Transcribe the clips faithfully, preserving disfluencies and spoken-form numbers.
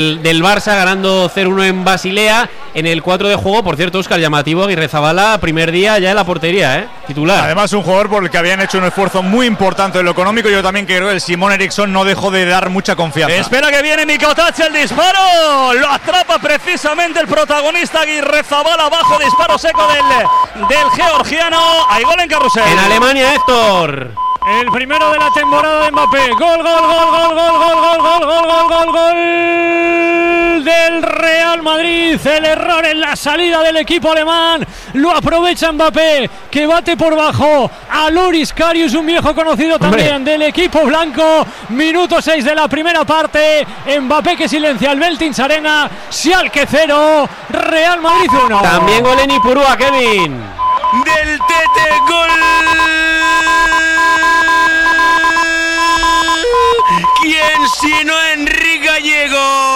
del Barça, ganando cero uno en Basilea en el cuatro de juego. Por cierto, Óscar, llamativo, Aguirrezabala, primer día ya en la portería, ¿eh? Titular. Además, un jugador por el que habían hecho un esfuerzo muy importante en lo económico. Yo también creo que el Simón Eriksson no dejó de dar mucha confianza. Espera que viene Mikotáz, el disparo, lo atrapa precisamente el protagonista Aguirrezabala, bajo disparo seco del, del georgiano. Hay gol en carrusel. En Alemania, Héctor. El primero de la temporada de Mbappé. Gol, gol, gol, gol, gol, gol, gol, gol, gol, gol, gol, gol del Real Madrid. El error en la salida del equipo alemán lo aprovecha Mbappé, que bate por bajo a Loris Karius, un viejo conocido también Hombre. del equipo blanco. Minuto seis de la primera parte. Mbappé que silencia al Beltins Arena. Schalke cero, Real Madrid uno. También gol en Ipurúa, Kevin. Del Tete, gol. ¿Quién sino Enrique Gallego?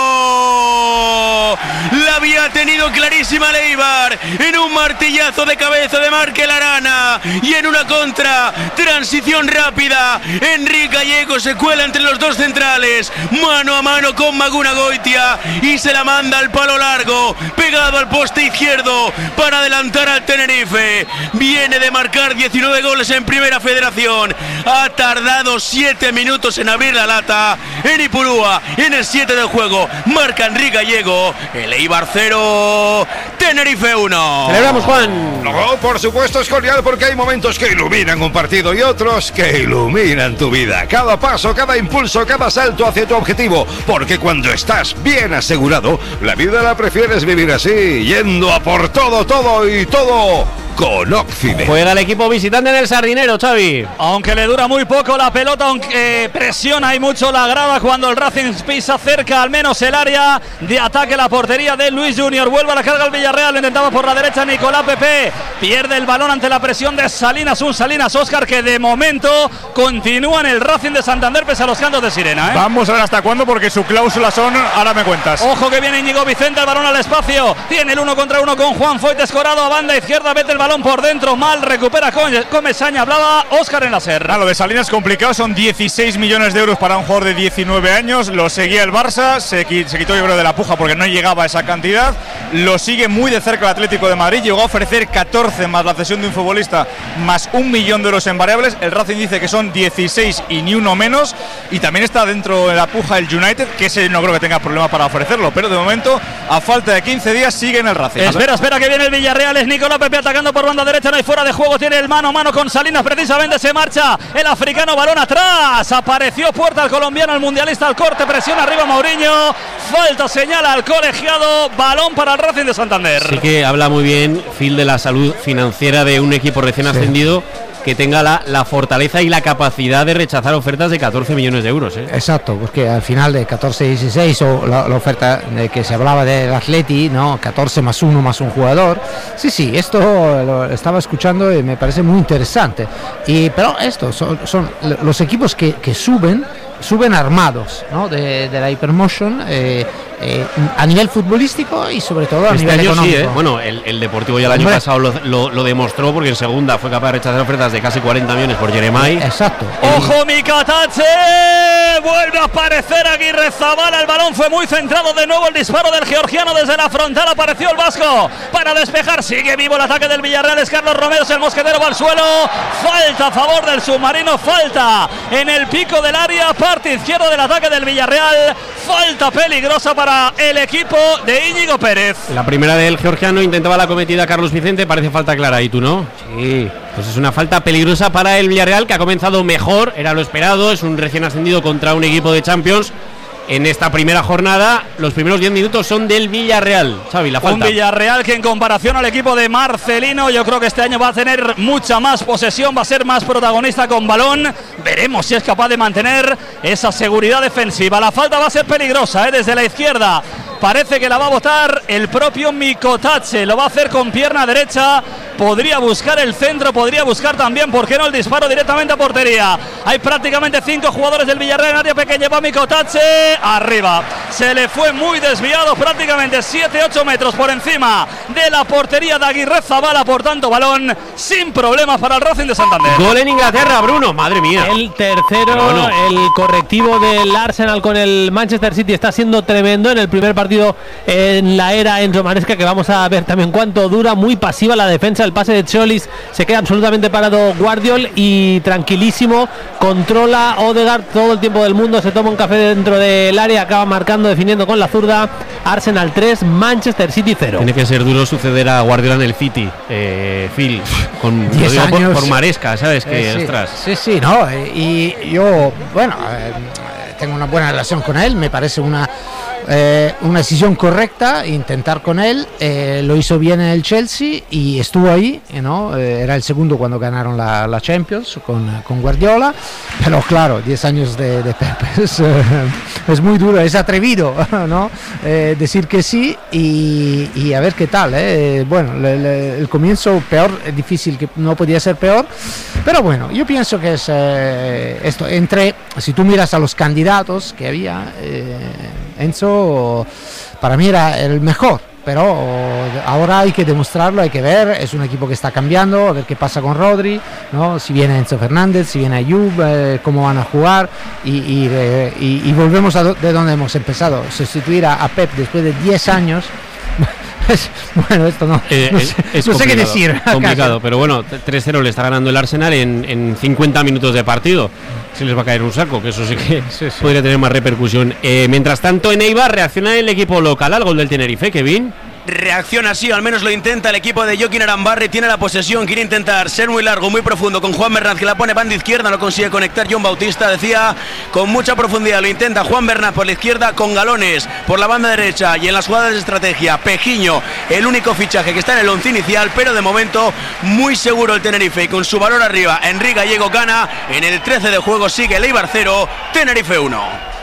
La había tenido clarísima Leibar en un martillazo de cabeza de Markel Arana y en una contra, transición rápida. Enrique Gallego se cuela entre los dos centrales, mano a mano con Maguna Goitia y se la manda al palo largo, pegado al poste izquierdo para adelantar al Tenerife. Viene de marcar diecinueve goles en Primera Federación, ha tardado siete minutos en abrir la lata. En Ipurúa, en el siete del juego, marca Enrique Gallego. El Eibar cero, Tenerife uno. Celebramos, Juan. No, por supuesto es genial, porque hay momentos que iluminan un partido y otros que iluminan tu vida. Cada paso, cada impulso, cada salto hacia tu objetivo. Porque cuando estás bien asegurado, la vida la prefieres vivir así, yendo a por todo, todo y todo con Oxide. Juega el equipo visitante en el Sardinero, Xavi. Aunque le dura muy poco la pelota, aunque presiona y mucho la grada cuando el Racing pisa cerca al menos el área de ataque, la portería de Luis Junior. Vuelve a la carga el Villarreal, intentaba por la derecha Nicolás Pepe, pierde el balón ante la presión de Salinas, un Salinas Óscar que de momento continúa en el Racing de Santander pese a los cantos de sirena, ¿eh? Vamos a ver hasta cuándo, porque su cláusula son, ahora me cuentas. Ojo que viene Íñigo Vicente, el balón al espacio, tiene el uno contra uno con Juan Foyt Corado a banda izquierda, vete el balón por dentro, mal, recupera Comesaña, hablaba Óscar en la Serra. Ah, lo de Salinas complicado, son dieciséis millones de euros para un jugador de diecinueve años, lo seguía el Barça, se, se quitó yo creo de la puja porque no llegaba a esa cantidad, lo sigue muy de cerca el Atlético de Madrid, llegó a ofrecer catorce más la cesión de un futbolista, más un millón de euros en variables, el Racing dice que son dieciséis y ni uno menos, y también está dentro de la puja el United, que ese no creo que tenga problema para ofrecerlo, pero de momento, a falta de quince días, sigue en el Racing. Espera, espera que viene el Villarreal, es Nicolás Pepe atacando por banda derecha, no hay fuera de juego, tiene el mano a mano con Salinas, precisamente se marcha el africano, balón atrás, apareció Puerta al colombiano, el mundialista al corte, presión arriba Mourinho, falta, señala al colegiado, balón para el Racing de Santander. Sí que habla muy bien, Phil, de la salud financiera de un equipo recién sí. ascendido, que tenga la, la fortaleza y la capacidad de rechazar ofertas de catorce millones de euros, ¿eh? Exacto, porque al final de catorce dieciséis o la, la oferta de que se hablaba del Atleti, ¿no? catorce más uno más un jugador. Sí, sí, esto lo estaba escuchando y me parece muy interesante. Y, pero esto son, son los equipos que, que suben, suben armados, ¿no? de, de la Hypermotion, eh, eh, a nivel futbolístico y sobre todo a este nivel año económico. Sí, ¿eh? Bueno, el, el Deportivo ya el año Hombre. pasado lo, lo, lo demostró, porque en segunda fue capaz de rechazar ofertas de casi cuarenta millones por Jeremai. Exacto. ¡Ojo, Mikotáz! Vuelve a aparecer Aguirrezabala, el balón fue muy centrado, de nuevo el disparo del georgiano desde la frontal, apareció el vasco para despejar, sigue vivo el ataque del Villarreal, es Carlos Romero, el mosquetero va al suelo, falta a favor del submarino, falta en el pico del área, parte izquierda del ataque del Villarreal, falta peligrosa para el equipo de Íñigo Pérez. La primera del georgiano, intentaba la cometida Carlos Vicente, parece falta clara, ¿y tú no? Sí, pues es una falta peligrosa para el Villarreal, que ha comenzado mejor, era lo esperado, es un recién ascendido contra un equipo de Champions. En esta primera jornada, los primeros diez minutos son del Villarreal. Xavi, la falta. Un Villarreal que en comparación al equipo de Marcelino, yo creo que este año va a tener mucha más posesión, va a ser más protagonista con balón. Veremos si es capaz de mantener esa seguridad defensiva. La falta va a ser peligrosa, ¿eh? Desde la izquierda parece que la va a botar el propio Mikotache, lo va a hacer con pierna derecha, podría buscar el centro, podría buscar también, ¿por qué no?, el disparo directamente a portería. Hay prácticamente cinco jugadores del Villarreal en área pequeña, va Mikotache, arriba, se le fue muy desviado, prácticamente siete ocho metros por encima de la portería de Aguirre Zabala, por tanto balón sin problemas para el Racing de Santander. Gol en Inglaterra, Bruno, madre mía. El tercero, no, no. El correctivo del Arsenal con el Manchester City está siendo tremendo en el primer partido en la era Enzo Maresca, que vamos a ver también cuánto dura. Muy pasiva la defensa, el pase de Cholis, se queda absolutamente parado Guardiol y tranquilísimo, controla Odegaard todo el tiempo del mundo, se toma un café dentro del área, acaba marcando, definiendo con la zurda. Arsenal tres, Manchester City cero. Tiene que ser duro suceder a Guardiola en el City, eh, Phil, con diez digo, años por, por Maresca, ¿sabes? Que, eh, sí, ostras. sí, sí, no, y yo, bueno, eh, tengo una buena relación con él, me parece una eh, una decisión correcta intentar con él, eh, lo hizo bien en el Chelsea y estuvo ahí, ¿no? Eh, era el segundo cuando ganaron la, la Champions con, con Guardiola, pero claro, diez años de, de Pep es, eh, es muy duro, es atrevido, ¿no? Eh, decir que sí y, y a ver qué tal, ¿eh? Bueno, le, le, el comienzo peor, es difícil, que no podía ser peor, pero bueno, yo pienso que es eh, esto, entre, si tú miras a los candidatos que había, eh, Enzo para mí era el mejor, pero ahora hay que demostrarlo, hay que ver, es un equipo que está cambiando, a ver qué pasa con Rodri, ¿no? Si viene Enzo Fernández, si viene Ayub, eh, cómo van a jugar y, y, eh, y, y volvemos a do, de donde hemos empezado, sustituir a, a Pep después de diez años. Es, bueno, esto no, eh, no, sé, es no sé qué decir. Complicado, pero bueno, tres cero le está ganando el Arsenal en, en cincuenta minutos de partido. Se les va a caer un saco, que eso sí que sí, sí. podría tener más repercusión. Eh, mientras tanto, en Eibar reacciona el equipo local al gol del Tenerife, Kevin. Reacciona así, al menos lo intenta el equipo de Joaquín Arambarri, tiene la posesión, quiere intentar ser muy largo, muy profundo con Juan Bernat, que la pone banda izquierda, no consigue conectar John Bautista, decía, con mucha profundidad lo intenta Juan Bernat por la izquierda, con Galones por la banda derecha y en las jugadas de estrategia, Pejiño, el único fichaje que está en el once inicial, pero de momento muy seguro el Tenerife y con su valor arriba, Enrique Gallego gana, en el trece de juego sigue el Eibar cero, Tenerife uno.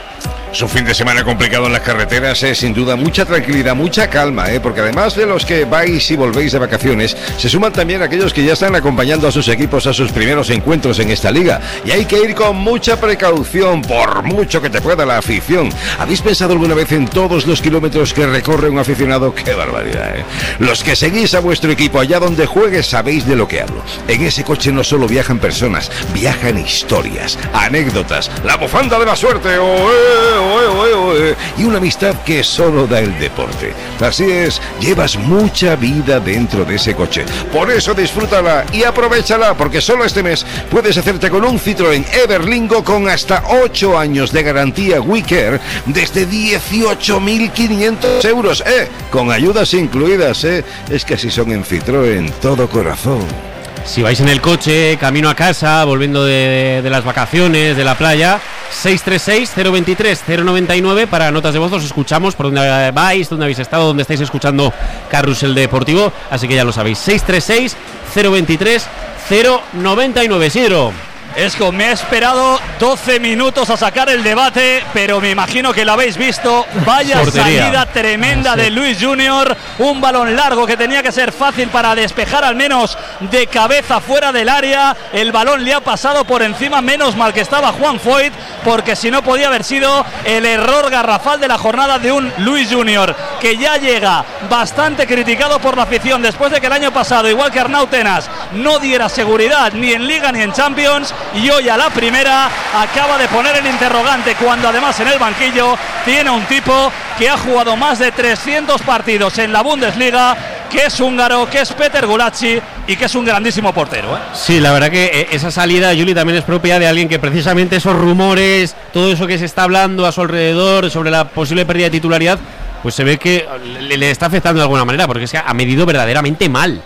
Es un fin de semana complicado en las carreteras, eh, sin duda, mucha tranquilidad, mucha calma, eh, porque además de los que vais y volvéis de vacaciones, se suman también aquellos que ya están acompañando a sus equipos a sus primeros encuentros en esta liga. Y hay que ir con mucha precaución, por mucho que te pueda la afición. ¿Habéis pensado alguna vez en todos los kilómetros que recorre un aficionado? ¡Qué barbaridad! eh! Los que seguís a vuestro equipo allá donde juegue sabéis de lo que hablo. En ese coche no solo viajan personas, viajan historias, anécdotas, la bufanda de la suerte, oh, eh, Oe, oe, oe, y una amistad que solo da el deporte. Así es, llevas mucha vida dentro de ese coche. Por eso disfrútala y aprovéchala, porque solo este mes puedes hacerte con un Citroën Everlingo con hasta ocho años de garantía WeCare desde dieciocho mil quinientos euros, eh, con ayudas incluidas, eh. Es que así son en Citroën, todo corazón. Si vais en el coche, camino a casa, volviendo de, de las vacaciones, de la playa, seis tres seis, cero dos tres, cero nueve nueve para notas de voz, os escuchamos por dónde vais, dónde habéis estado, dónde estáis escuchando Carrusel Deportivo, así que ya lo sabéis, seis tres seis, cero dos tres, cero nueve nueve, Sidro. Esco, me ha esperado doce minutos a sacar el debate, pero me imagino que lo habéis visto. Vaya Portería. Salida tremenda ah, sí. de Luis Junior. Un balón largo que tenía que ser fácil para despejar al menos de cabeza fuera del área. El balón le ha pasado por encima, menos mal que estaba Juan Foyt, porque si no podía haber sido el error garrafal de la jornada de un Luis Junior, que ya llega bastante criticado por la afición después de que el año pasado, igual que Arnau Tenas, no diera seguridad ni en Liga ni en Champions. Y hoy a la primera acaba de poner el interrogante, cuando además en el banquillo tiene un tipo que ha jugado más de trescientos partidos en la Bundesliga, que es húngaro, que es Peter Gulacsi y que es un grandísimo portero, ¿eh? Sí, la verdad que esa salida, Juli, también es propia de alguien que precisamente esos rumores, todo eso que se está hablando a su alrededor sobre la posible pérdida de titularidad, pues se ve que le, le está afectando de alguna manera, porque es que ha medido verdaderamente mal.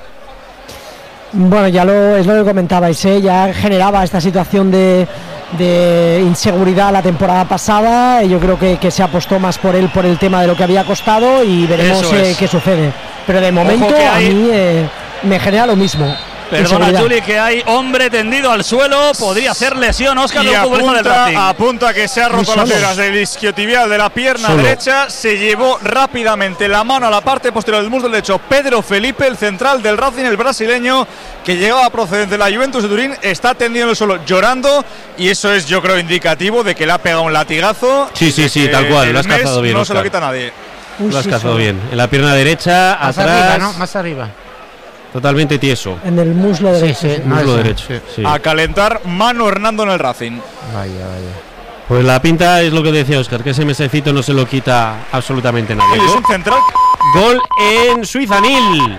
Bueno, ya lo es lo que comentabais, ¿eh? Ya generaba esta situación de, de inseguridad la temporada pasada. Yo creo que, que se apostó más por él por el tema de lo que había costado y veremos eh, qué sucede. Pero de momento hay... a mí eh, me genera lo mismo. Perdona, Juli, que hay hombre tendido al suelo. Podría ser lesión, Óscar, y de un futbolista del Racing. Apunta que se ha roto las fibras del isquiotibial de la pierna Solo. derecha. Se llevó rápidamente la mano a la parte posterior del muslo derecho. Pedro Felipe, el central del Racing, el brasileño, que llegaba procedente de la Juventus de Turín, está tendido en el suelo llorando. Y eso es, yo creo, indicativo de que le ha pegado un latigazo. Sí, sí, sí, tal cual. Lo has cazado bien. No Oscar. se lo quita nadie. Uy, lo has sí, cazado solo. bien. En la pierna derecha, Más atrás. arriba, ¿no? Más arriba. Totalmente tieso. En el muslo derecho. Sí, sí, no, Muslo eso. derecho. Sí. Sí. A calentar Manu Hernando en el Racing. Vaya, vaya. Pues la pinta es lo que decía Óscar, que ese mesecito no se lo quita absolutamente nadie. Es un central. Gol en Suiza, Nil.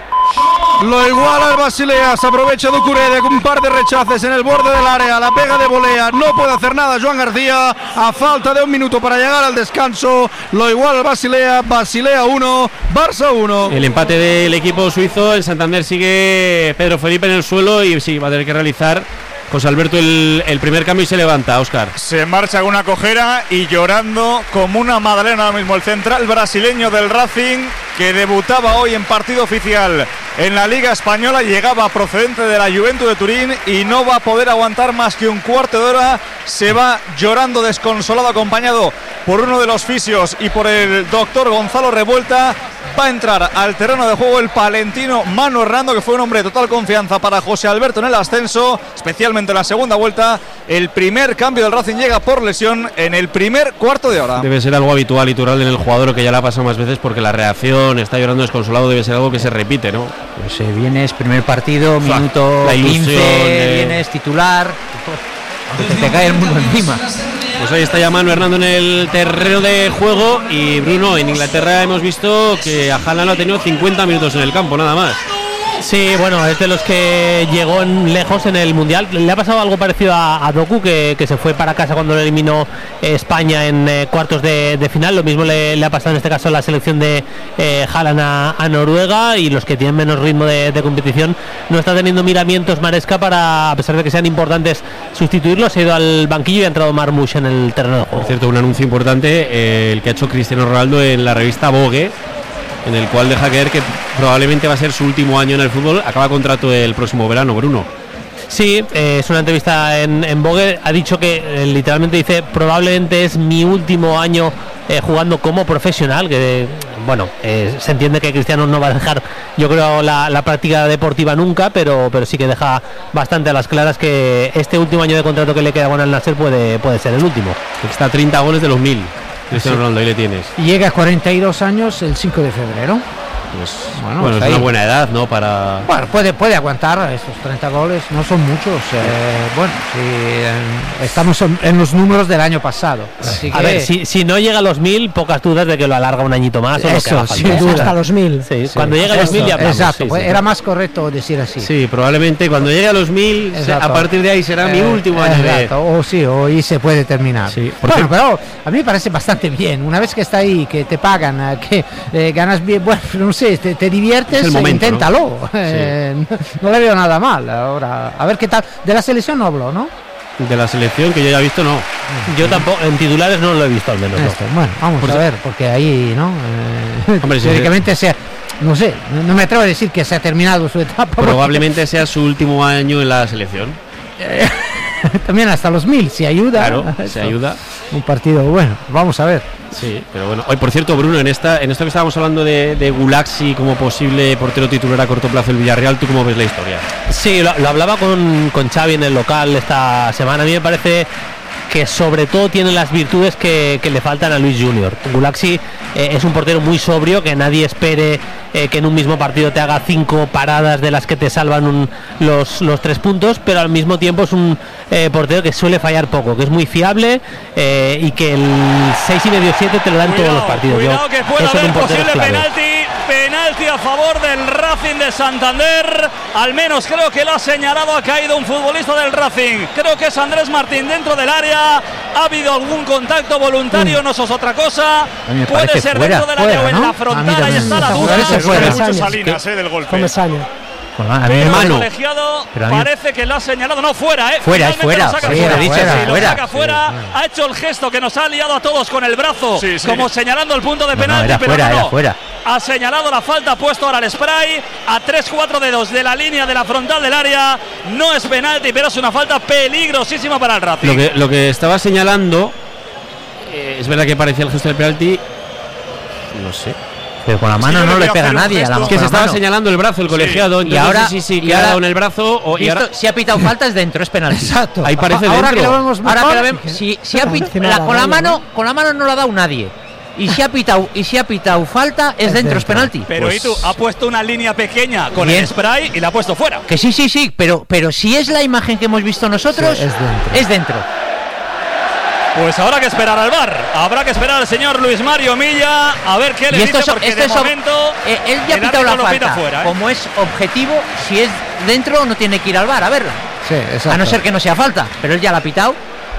Lo iguala el Basilea, se aprovecha Ducuré con un par de rechaces en el borde del área, la pega de volea, no puede hacer nada Joan García, a falta de un minuto para llegar al descanso, lo iguala el Basilea, Basilea uno, Barça uno. El empate del equipo suizo, en Santander sigue Pedro Felipe en el suelo y sí, va a tener que realizar José Alberto el, el primer cambio y se levanta, Óscar. Se marcha con una cojera y llorando como una magdalena ahora mismo el central brasileño del Racing, que debutaba hoy en partido oficial en la Liga Española, llegaba procedente de la Juventus de Turín y no va a poder aguantar más que un cuarto de hora. Se va llorando desconsolado, acompañado por uno de los fisios y por el doctor Gonzalo Revuelta. Va a entrar al terreno de juego el palentino Manu Hernando, que fue un hombre de total confianza para José Alberto en el ascenso, especialmente en la segunda vuelta. El primer cambio del Racing llega por lesión en el primer cuarto de hora. Debe ser algo habitual y natural en el jugador, que ya le ha pasado más veces, porque la reacción, está llorando desconsolado, debe ser algo que se repite, ¿no? Pues eh, vienes primer partido, Fua, minuto la ilusión, quince, eh. vienes titular, te, te cae el mundo encima. Pues ahí está ya Manu Hernando en el terreno de juego. Y Bruno, en Inglaterra hemos visto que a Haaland lo ha tenido cincuenta minutos en el campo, nada más. Sí, bueno, es de los que llegó en, lejos en el Mundial. Le ha pasado algo parecido a, a Doku, que, que se fue para casa cuando lo eliminó eh, España en eh, cuartos de, de final. Lo mismo le, le ha pasado en este caso a la selección de eh, Haaland a, a Noruega, y los que tienen menos ritmo de, de competición no está teniendo miramientos Maresca para, a pesar de que sean importantes, sustituirlo. Se ha ido al banquillo y ha entrado Marmoush en el terreno de juego. Por cierto, un anuncio importante, eh, el que ha hecho Cristiano Ronaldo en la revista Vogue, en el cual deja caer que probablemente va a ser su último año en el fútbol. Acaba contrato el próximo verano, Bruno. Sí, eh, es una entrevista en, en Vogue. Ha dicho que eh, literalmente dice: probablemente es mi último año eh, jugando como profesional. Que eh, bueno, eh, se entiende que Cristiano no va a dejar, yo creo, la, la práctica deportiva nunca, pero, pero sí que deja bastante a las claras que este último año de contrato que le queda con el Nasser puede, puede ser el último. Está a treinta goles de los mil. Cristiano Ronaldo, ahí le tienes. Y llega a cuarenta y dos años el cinco de febrero. Pues, Bueno, bueno, pues es ahí. una buena edad, ¿no? Para. Bueno, puede, puede aguantar esos treinta goles, no son muchos. eh, bueno, sí, eh, estamos en, en los números del año pasado. Así A que, ver, si, si no llega a los mil, pocas dudas de que lo alarga un añito más. O lo que Eso, haga falta. sin duda. Hasta los mil. Sí, sí, cuando llegue a los eso, mil ya hablamos. exacto, sí, pues sí. era más correcto decir así. Sí, probablemente cuando llegue a los mil, se- Exacto. a partir de ahí será mi Eh, último año de. exacto, o sí, o ahí se puede terminar. Sí, por Bueno, cierto- pero a mí me parece bastante bien. Una vez que está ahí, que te pagan, eh, que eh, ganas bien, bueno, no sé, te, te diviertes, Es el eh, momento, ¿no? inténtalo. Eh, no, no le veo nada mal. Ahora, a ver qué tal. De la selección no hablo, ¿no? De la selección que yo ya he visto, no. Yo tampoco, en titulares no lo he visto al menos. no. Esto, bueno, vamos Por a si- ver, porque ahí, ¿no? Eh, Hombre, sí, teóricamente sea, no sé, no me atrevo a decir que se ha terminado su etapa. porque Probablemente sea su último año en la selección. también hasta los mil, si ayuda. Claro, Esto, se ayuda. Un partido bueno, vamos a ver. Sí, pero bueno. Hoy, por cierto, Bruno, en esta, en esto que estábamos hablando de, de Gulaxi como posible portero titular a corto plazo del Villarreal, ¿tú cómo ves la historia? Sí, lo, lo hablaba con, con Xavi en el local esta semana. A mí me parece que sobre todo tiene las virtudes que, que le faltan a Luis Junior. Gulaxi eh, es un portero muy sobrio, que nadie espere eh, que en un mismo partido te haga cinco paradas de las que te salvan un- los, los tres puntos, pero al mismo tiempo es un eh, portero que suele fallar poco, que es muy fiable eh, y que el seis y medio siete te lo dan todos los partidos. Cuidado Yo- que puede eso en haber un portero posible es clave. penalti. Penalti a favor del Racing de Santander. Al menos creo que lo ha señalado. Ha caído un futbolista del Racing. Creo que es Andrés Martín dentro del área. Ha habido algún contacto voluntario, no eso es otra cosa. A mí me Puede parece ser fuera, dentro del área fuera, o en ¿no? la A mí frontal. Ahí también. está la Me duda. parece Se fuera. mucho Sánchez, Salinas eh, del golpe. Come Saña. Pues, a mí- Pero Mano. el colegiado Pero a mí- parece que lo ha señalado. No, fuera, ¿eh? Fuera, Finalmente fuera, lo saca sí, fuera. he dicho, Sí, era lo fuera. saca fuera. Sí, Ha hecho el gesto que nos ha liado a todos con el brazo, Sí, sí. como señalando el punto de No, no, penalti, era pero fuera, no, era no. fuera. ha señalado la falta, ha puesto ahora el spray a tres cuatro dedos de la línea de la frontal del área. No es penalti, pero es una falta peligrosísima para el Racing. Lo que, lo que estaba señalando, eh, es verdad que parecía el gesto del penalti, no sé. Pero con la mano no le pega a nadie. A la, es que se estaba mano. señalando el brazo el colegiado. Sí. Y ahora sí, sí, y le ha ahora, dado en el brazo. O, y y esto, ahora, si ha pitado falta es dentro, es penalti. Exacto. Ahí parece ahora dentro. Que lo vemos mejor, ahora que lo vemos, si, si ha pitado la, con la mano, con la mano no lo ha dado nadie. Y si ha pitado y si ha pitado falta es, es dentro, dentro, es penalti. Pero pues, y tú ha puesto una línea pequeña con bien. el spray y la ha puesto fuera. Que sí, sí, sí, pero pero si es la imagen que hemos visto nosotros, sí, es dentro. Es dentro. Pues habrá que esperar al V A R, habrá que esperar al señor Luis Mario Milla a ver qué le y esto dice, es, porque esto de es, momento eh, él ya ha pitado la falta. Fuera, ¿eh? Como es objetivo, si es dentro no tiene que ir al V A R a verla. Sí, exacto. A no ser que no sea falta, pero él ya la ha pitado.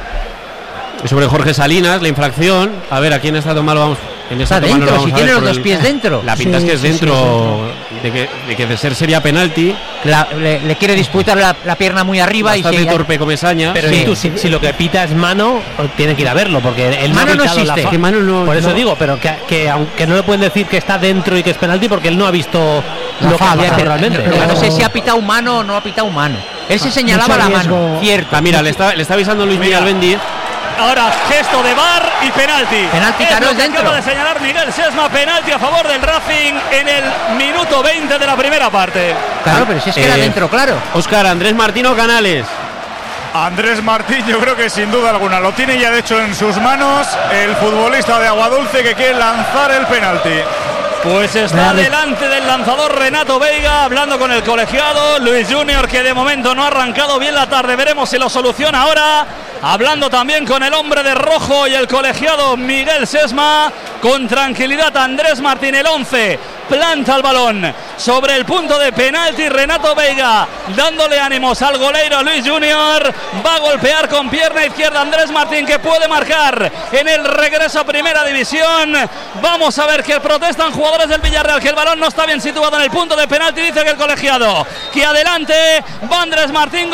Sobre Jorge Salinas, la infracción. A ver, aquí en estado malo vamos. En Está dentro, vamos si tiene los dos el, pies dentro. La pinta sí, es que es sí, dentro, sí, sí, de, que, de que de ser sería penalti. La, le, le quiere disputar la, la pierna muy arriba. Bastante y se torpe ya... Comesaña. Pero sí. tú, si, si lo que pita es mano, tiene que ir a verlo, porque él mano no ha no existe. La que mano no, Por eso no. digo, pero que, que aunque no le pueden decir que está dentro y que es penalti, porque él no ha visto la lo falta, que había realmente. Pero no sé si ha pitado mano o no ha pitado mano. Él se señalaba la mano. Cierto. Ah, mira, le está, le está avisando Luis Miguel Bendy. Ahora gesto de V A R y penalti. Penalti, es claro, lo que dentro. acaba de señalar Miguel Sesma, penalti a favor del Racing en el minuto veinte de la primera parte. Claro, pero si es que eh, era dentro, claro. Óscar, Andrés Martín o Canales. Andrés Martín, yo creo que sin duda alguna lo tiene ya de hecho en sus manos el futbolista de Aguadulce que quiere lanzar el penalti. Pues está delante del lanzador Renato Veiga, hablando con el colegiado Luis Junior, que de momento no ha arrancado bien la tarde. Veremos si lo soluciona ahora. Hablando también con el hombre de rojo y el colegiado Miguel Sesma. Con tranquilidad Andrés Martín, el once, planta el balón sobre el punto de penalti. Renato Veiga dándole ánimos al goleiro Luis Junior. Va a golpear con pierna izquierda Andrés Martín, que puede marcar en el regreso a primera división. Vamos a ver que protestan jugadores del Villarreal, que el balón no está bien situado en el punto de penalti. Dice que el colegiado que adelante va Andrés Martín,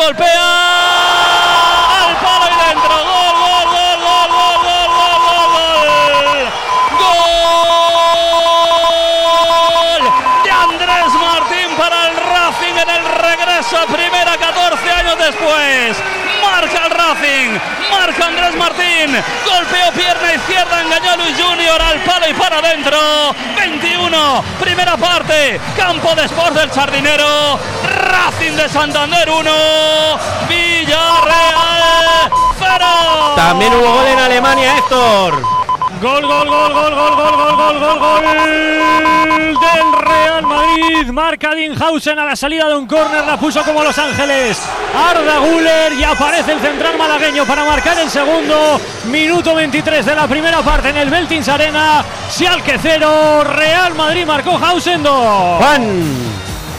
golpea al palo y dentro. Gol, gol, gol, gol, gol, gol, gol, gol, gol de Andrés Martín para el Racing en el regreso a primera, catorce años después. Marca el Racing, marca Andrés Martín, golpeó pierna izquierda, engañó a Luis Junior al palo y para adentro. veintiuno, primera parte, Campo de Sports del Sardinero, Racing de Santander uno, Villarreal cero. También hubo gol en Alemania, Héctor. Gol, gol, gol, gol, gol, gol, gol, gol, gol, gol del Real Madrid. Marca Dinhausen a la salida de un córner, la puso como Los Ángeles Arda Güler y aparece el central malagueño para marcar el segundo. Minuto veintitrés de la primera parte en el Veltins Arena. Schalke cero, Real Madrid marcó Hausen dos. Juan.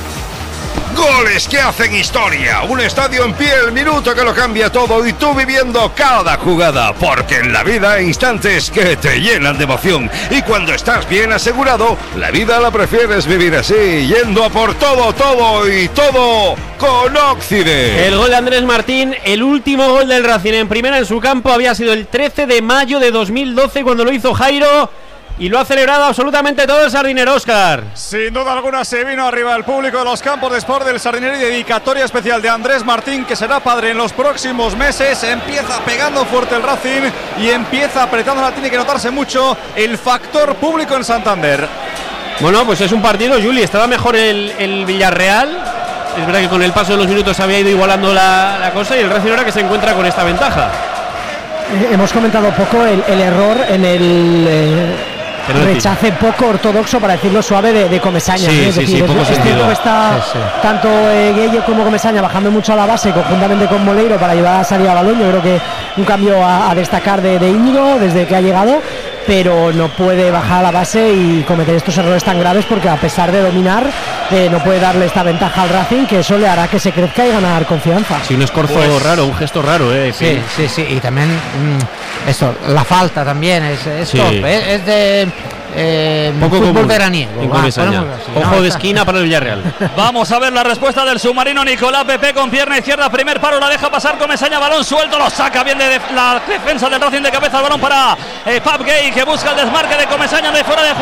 Goles que hacen historia, un estadio en pie, el minuto que lo cambia todo y tú viviendo cada jugada, porque en la vida hay instantes que te llenan de emoción y cuando estás bien asegurado, la vida la prefieres vivir así, yendo a por todo, todo y todo con Occident. El gol de Andrés Martín, el último gol del Racing en primera en su campo había sido el trece de mayo de dos mil doce cuando lo hizo Jairo. Y lo ha celebrado absolutamente todo el Sardinero, Óscar. Sin duda alguna se vino arriba el público de los campos de Sport del Sardinero y dedicatoria especial de Andrés Martín, que será padre en los próximos meses. Empieza pegando fuerte el Racing y empieza apretándola. Tiene que notarse mucho el factor público en Santander. Bueno, pues es un partido, Juli, estaba mejor el, el Villarreal. Es verdad que con el paso de los minutos había ido igualando la, la cosa y el Racing ahora que se encuentra con esta ventaja. Eh, hemos comentado poco el, el error en el... Eh... rechace poco ortodoxo, para decirlo suave, de, de Comesaña. Sí, ¿eh? Es sí, decir, sí, poco es, es cierto que está sí, sí. tanto eh, Gueye como Comesaña bajando mucho a la base conjuntamente con Moleiro para llevar a salir a balón. Yo creo que un cambio a, a destacar de, de Íñigo desde que ha llegado, pero no puede bajar a la base y cometer estos errores tan graves, porque a pesar de dominar eh, no puede darle esta ventaja al Racing, que eso le hará que se crezca y ganar confianza. Sí, un escorzo pues, raro, un gesto raro, eh. Sí, sí, sí, y también mmm, eso, la falta también es, es sí. top, ¿eh? Es de eh, poco fútbol común, veraniego. Va, así, ojo no, de está... esquina para el Villarreal. Vamos a ver la respuesta del submarino Nicolás Pepe con pierna izquierda, primer paro, la deja pasar Comesaña, balón suelto, lo saca bien de, de la defensa del Racing de cabeza, el balón para eh, Pap Gay, que busca el desmarque de Comesaña de fuera de juego, le pega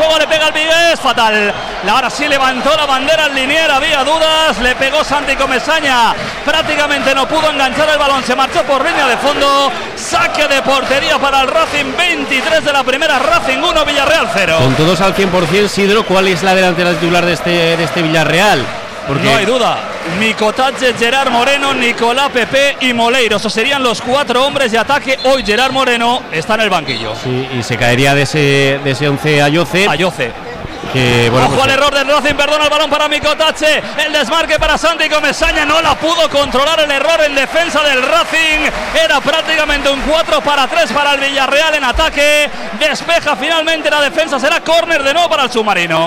llega el Vigués, fatal. Ahora sí levantó la bandera al linier, había dudas, le pegó Santi Comesaña, prácticamente no pudo enganchar el balón, se marchó por línea de fondo. Saque de portería para el Racing, veintitrés de la primera, Racing uno, Villarreal cero. Con todos al cien por ciento, Sidro, ¿cuál es la delantera titular de este, de este Villarreal? Porque no hay duda, Micotache, Gerard Moreno, Nicolás Pepe y Moleiro, esos serían los cuatro hombres de ataque. Hoy Gerard Moreno está en el banquillo. Sí, y se caería de ese, de ese once Ayoce. Ayoce. Que, bueno, Ojo pues, al error del Racing, perdona el balón para Micotache, el desmarque para Santi Comesaña, no la pudo controlar el error en defensa del Racing, era prácticamente un cuatro para tres para el Villarreal en ataque, despeja finalmente la defensa, será córner de nuevo para el submarino.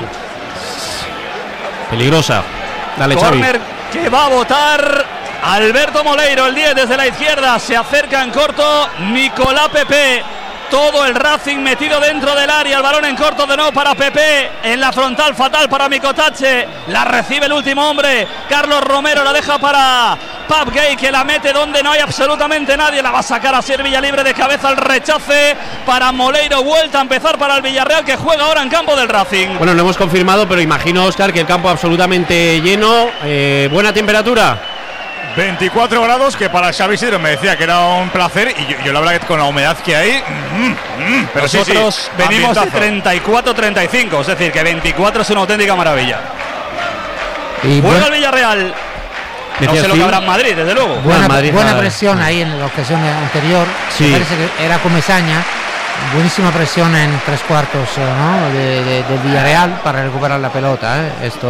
Peligrosa. Dale, Corner que va a votar Alberto Moleiro, el diez desde la izquierda, se acerca en corto Nicolás Pepe. Todo el Racing metido dentro del área, el balón en corto de nuevo para Pepe, en la frontal fatal para Micotache, la recibe el último hombre, Carlos Romero la deja para Pap Gay, que la mete donde no hay absolutamente nadie, la va a sacar a ser Villalibre de cabeza, el rechace para Moleiro, vuelta a empezar para el Villarreal, que juega ahora en campo del Racing. Bueno, lo hemos confirmado, pero imagino, Óscar, que el campo absolutamente lleno, eh, buena temperatura. veinticuatro grados, que para Xavi Isidro me decía que era un placer, y yo, yo la verdad que con la humedad que hay, mm, mm, pero nosotros sí, sí, venimos de ambientazo. treinta y cuatro treinta y cinco, es decir, que veinticuatro es una auténtica maravilla. Y Juega buen- el Villarreal. No Decías sé lo tú. que habrá en Madrid, desde luego. buena, Madrid, buena nada. presión ahí en la ocasión anterior. Sí. Me parece que era Comesaña. Buenísima presión en tres cuartos, eh, ¿no? de, de, del Villarreal para recuperar la pelota. ¿eh? Esto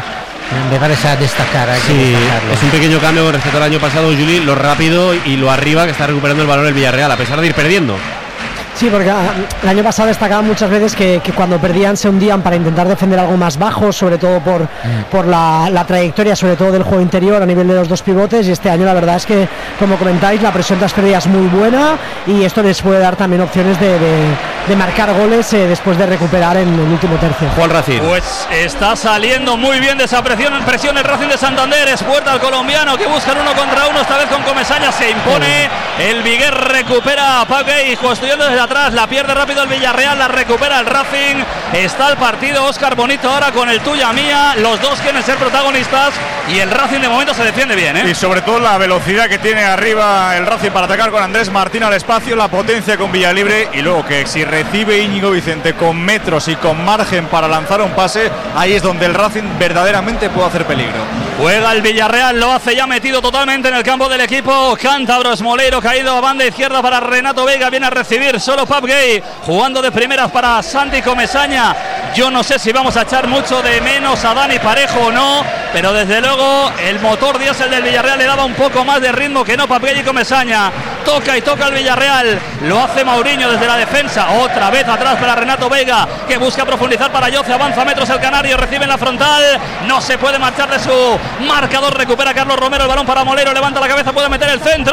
eh, me parece a destacar. Hay que Sí, destacarlo. es un pequeño cambio con respecto al año pasado, Juli, lo rápido y lo arriba que está recuperando el balón el Villarreal, a pesar de ir perdiendo. Sí, porque ah, el año pasado destacaba muchas veces que, que cuando perdían se hundían para intentar defender algo más bajo, sobre todo por, mm. por la, la trayectoria, sobre todo del juego interior a nivel de los dos pivotes, y este año la verdad es que, como comentáis, la presión tras pérdida es muy buena y esto les puede dar también opciones de, de, de marcar goles eh, después de recuperar en el último tercio. Juan Racing. Pues está saliendo muy bien de esa presión, presión el Racing de Santander, es puerta al colombiano que buscan uno contra uno, esta vez con Comesaña, se impone, el Vigués recupera a Paque y construyendo desde atrás, la pierde rápido el Villarreal, la recupera el Racing, está el partido Óscar Bonito ahora con el tuya mía, los dos quieren ser protagonistas y el Racing de momento se defiende bien, ¿eh? Y sobre todo la velocidad que tiene arriba el Racing para atacar con Andrés Martín al espacio, la potencia con Villalibre, y luego que si recibe Íñigo Vicente con metros y con margen para lanzar un pase, ahí es donde el Racing verdaderamente puede hacer peligro. Juega el Villarreal, lo hace ya metido totalmente en el campo del equipo cántabro, es Moleiro caído a banda izquierda para Renato Vega, viene a recibir solo Pap Gay, jugando de primeras para Santi Comesaña. Yo no sé si vamos a echar mucho de menos a Dani Parejo o no, pero desde luego el motor diésel del Villarreal le daba un poco más de ritmo que no Pap Gay y Comesaña. Toca y toca el Villarreal, lo hace Mauriño desde la defensa, otra vez atrás para Renato Vega, que busca profundizar para Yoce, avanza metros el Canario, recibe en la frontal, no se puede marchar de su marcador, recupera Carlos Romero, el balón para Moleiro, levanta la cabeza, puede meter el centro,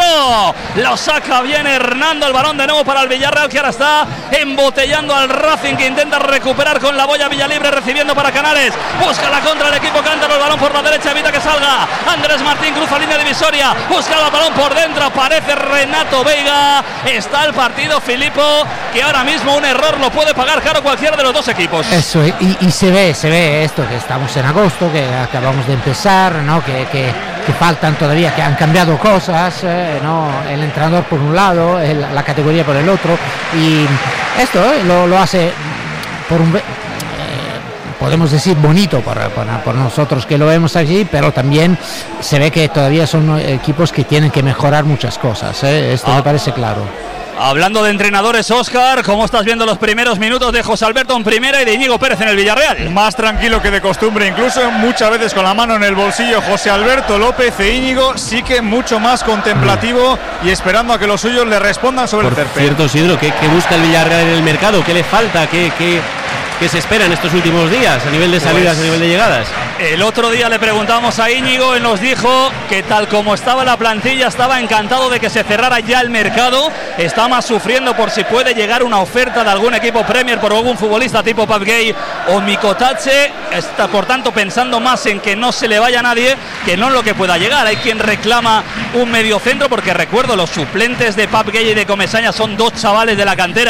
lo saca bien Hernando, el balón de nuevo para el Villarreal, que ahora está embotellando al Racing, que intenta recuperar con la boya Villalibre, recibiendo para Canales, busca la contra el equipo cántaro, el balón por la derecha, evita que salga Andrés Martín, cruza línea divisoria, busca el balón por dentro, aparece Renato Vega, está el partido Filipo, que ahora mismo un error lo puede pagar caro cualquiera de los dos equipos. Eso, y, y se ve, se ve esto, que estamos en agosto, que acabamos de empezar, ¿no? que, que, que faltan todavía, que han cambiado cosas, eh, ¿no? El entrenador por un lado, el, la categoría por el otro, y esto eh, lo, lo hace por un... Eh, podemos decir bonito para, para, por nosotros que lo vemos allí, pero también se ve que todavía son equipos que tienen que mejorar muchas cosas, ¿eh? Esto ah. me parece claro. Hablando de entrenadores, Óscar, ¿cómo estás viendo los primeros minutos de José Alberto en primera y de Íñigo Pérez en el Villarreal? Más tranquilo que de costumbre, incluso muchas veces con la mano en el bolsillo José Alberto López e Íñigo, sí que mucho más contemplativo y esperando a que los suyos le respondan sobre Por el tercer. cierto, Sidro, ¿qué, ¿qué busca el Villarreal en el mercado? ¿Qué le falta? ¿Qué, qué, qué se espera en estos últimos días a nivel de salidas, pues, a nivel de llegadas? El otro día le preguntamos a Íñigo y nos dijo que tal como estaba la plantilla estaba encantado de que se cerrara ya el mercado, está más sufriendo por si puede llegar una oferta de algún equipo Premier por algún futbolista tipo Pap Gay o Micotache, está por tanto pensando más en que no se le vaya a nadie que no en lo que pueda llegar. Hay quien reclama un mediocentro, porque recuerdo los suplentes de Pap Gay y de Comesaña son dos chavales de la cantera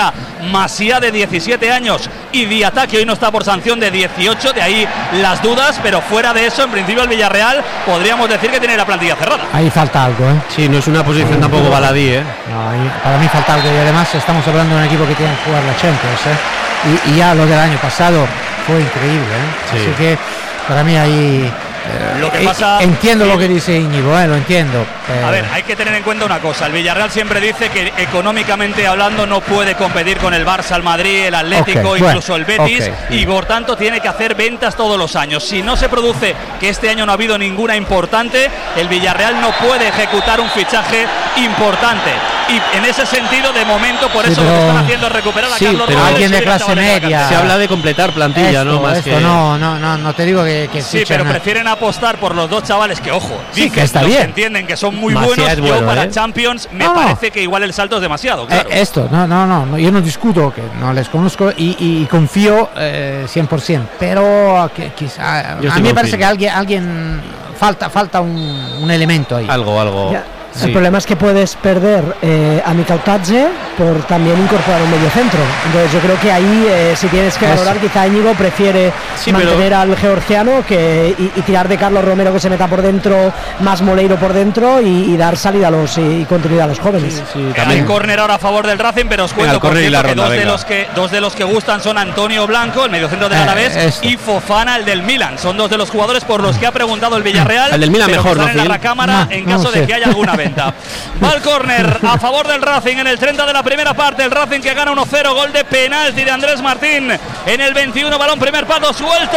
Masía de diecisiete años y Diatá, que hoy no está por sanción, de dieciocho, de ahí las dudas, pero fuera de eso, en principio el Villarreal podríamos decir que tiene la plantilla cerrada. Ahí falta algo, ¿eh? Sí, no es una posición tampoco baladí, ¿eh? No, ahí, para mí falta algo, y además estamos hablando de un equipo que tiene que jugar la Champions, ¿eh? Y, y ya lo del año pasado fue increíble, ¿eh? Sí. Así que para mí ahí... Eh, Lo que pasa, entiendo lo que dice Íñigo, eh, lo entiendo. A ver, hay que tener en cuenta una cosa. El Villarreal siempre dice que económicamente hablando no puede competir con el Barça, el Madrid, el Atlético, okay, incluso bueno, el Betis, okay. y por tanto tiene que hacer ventas todos los años. Si no se produce, que este año no ha habido ninguna importante, el Villarreal no puede ejecutar un fichaje importante. Y en ese sentido, de momento, por sí, eso pero, lo que están haciendo es recuperar a sí, Carlos pero Rodríguez. alguien de clase media. Se habla de completar plantilla, esto, ¿no? Más esto, que... no, no, no, no te digo que, que sí, pero prefieren apostar por los dos chavales que, ojo, sí, dicen, que está los bien. que entienden que son muy Macías buenos. es bueno, yo para ¿eh? Champions me no, parece que igual el salto es demasiado, claro. Eh, esto, no, no, no, no, yo no discuto, que no les conozco y, y confío eh, cien por ciento, pero que, quizá, a mí me parece que alguien, alguien falta, falta un, un elemento ahí. Algo, algo. Ya. Sí. El problema es que puedes perder eh, a Mikautadze por también incorporar un medio centro. Entonces yo creo que ahí eh, si tienes que valorar, quizá Íñigo prefiere sí, mantener pero... al georgiano que, y, y tirar de Carlos Romero que se meta por dentro, más Moleiro por dentro y, y dar salida a los y, y continuidad a los jóvenes. Sí, sí, Hay córner ahora a favor del Racing, pero os cuento venga, por cierto, que, ronda, dos de venga. los que dos de los que gustan son Antonio Blanco, el mediocentro del Eh, Alavés, esto. y Fofana, el del Milan. Son dos de los jugadores por los que ha preguntado el Villarreal. El del Milan pero mejor, que ¿no, están en la Gil? recámara No, en no caso sé. de que haya alguna venta. Va el córner a favor del Racing en el treinta de la primera parte. El Racing que gana uno cero, gol de penalti de Andrés Martín en el veintiuno, balón primer palo suelto,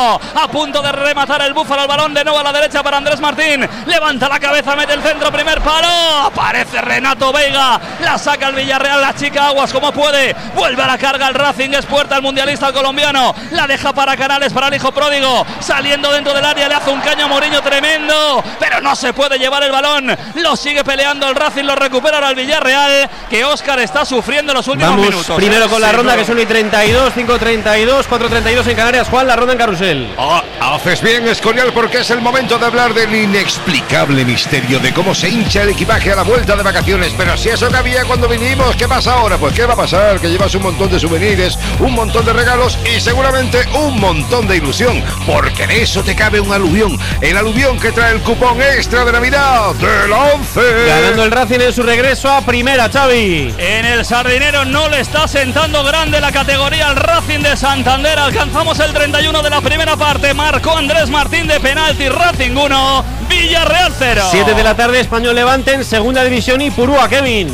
a punto de rematar el Búfalo, el balón de nuevo a la derecha para Andrés Martín, levanta la cabeza, mete el centro, primer palo, aparece Renato Veiga, la saca el Villarreal, la chica Aguas como puede, vuelve a la carga el Racing, es puerta al mundialista colombiano, la deja para Canales, para el hijo pródigo, saliendo dentro del área, le hace un caño a Mourinho tremendo, pero no se puede llevar el balón, lo sigue peleando el Racing, lo recupera ahora el Villarreal, que Óscar está sufriendo los últimos Vamos minutos. primero con la Sí, ronda, claro. que son y treinta y dos, cinco treinta y dos, cuatro treinta y dos en Canarias. Juan, la ronda en carrusel. Ah, haces bien, Escorial, porque es el momento de hablar del inexplicable misterio de cómo se hincha el equipaje a la vuelta de vacaciones. Pero si eso cabía cuando vinimos, ¿qué pasa ahora? Pues ¿qué va a pasar? Que llevas un montón de souvenirs, un montón de regalos y seguramente un montón de ilusión, porque en eso te cabe un aluvión. El aluvión que trae el cupón extra de Navidad de la once. Ganando el Racing en su regreso a primera, Xavi. En el Sardinero no le está sentando grande la categoría al Racing de Santander. Alcanzamos el treinta y uno de la primera parte. Marcó Andrés Martín de penalti. Racing uno, Villarreal cero. siete de la tarde, Español Levante en segunda división y Purúa, Kevin.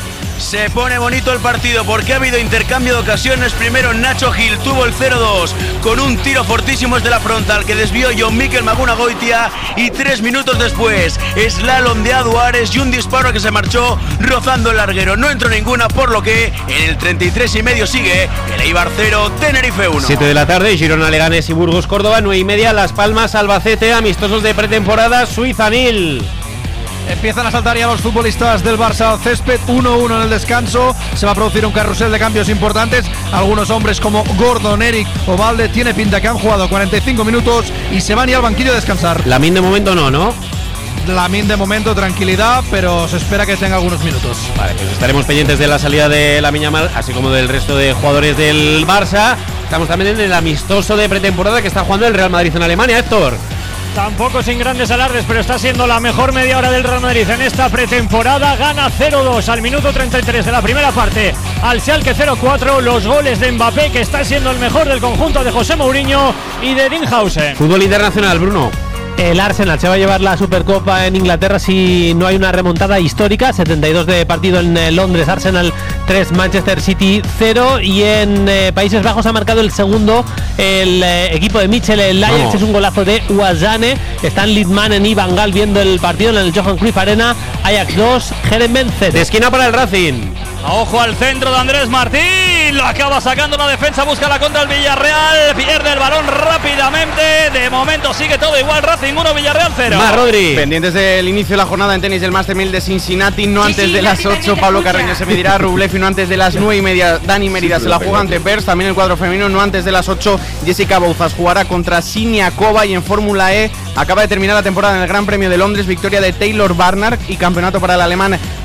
Se pone bonito el partido porque ha habido intercambio de ocasiones. Primero Nacho Gil tuvo el cero dos con un tiro fortísimo desde la frontal que desvió John Mikel Maguna Goitia, y tres minutos después slalom de Aduares y un disparo que se marchó rozando el larguero. No entró ninguna, por lo que en el treinta y tres y medio sigue el Eibar cero, Tenerife uno. siete de la tarde, Girona, Leganés y Burgos, Córdoba. nueve y media, Las Palmas, Albacete, amistosos de pretemporada, Suiza, Nil. Empiezan a saltar ya los futbolistas del Barça al césped, uno uno en el descanso. Se va a producir un carrusel de cambios importantes. Algunos hombres como Gordon, Eric o Valde tiene pinta que han jugado cuarenta y cinco minutos y se van ya al banquillo a descansar. Lamin de momento no, ¿no? Lamin de momento tranquilidad, pero se espera que tenga algunos minutos. Vale, pues estaremos pendientes de la salida de Lamine Yamal, así como del resto de jugadores del Barça. Estamos también en el amistoso de pretemporada que está jugando el Real Madrid en Alemania, Héctor. Tampoco sin grandes alardes, pero está siendo la mejor media hora del Real Madrid en esta pretemporada. Gana cero dos al minuto treinta y tres de la primera parte al Schalke cero cuatro. Los goles de Mbappé, que está siendo el mejor del conjunto de José Mourinho y de Dinhausen. Fútbol internacional, Bruno. El Arsenal se va a llevar la Supercopa en Inglaterra si no hay una remontada histórica. setenta y dos de partido en eh, Londres, Arsenal tres, Manchester City cero. Y en eh, Países Bajos ha marcado el segundo el eh, equipo de Mitchell, el Ajax. Vamos. Es un golazo de Ouazzane. Están Lidmanen y Van Gaal viendo el partido en el Johan Cruyff Arena. Ajax dos, Herenveen cero. De esquina para el Racing. Ojo al centro de Andrés Martín, lo acaba sacando la defensa, busca la contra el Villarreal, pierde el balón rápidamente, de momento sigue todo igual, Racing uno, Villarreal cero. Más Rodri. Pendientes del inicio de la jornada en tenis del Master mil de Cincinnati, no antes sí, sí, de las ocho, Pablo Carreño se medirá a Rublev, y no antes de las nueve y media, Dani Mérida sí, se la juega ante Pers. También el cuadro femenino, no antes de las ocho, Jessica Bouzas jugará contra Siniakova. Y en Fórmula E acaba de terminar la temporada en el Gran Premio de Londres, victoria de Taylor Barnard y campeonato para el alemán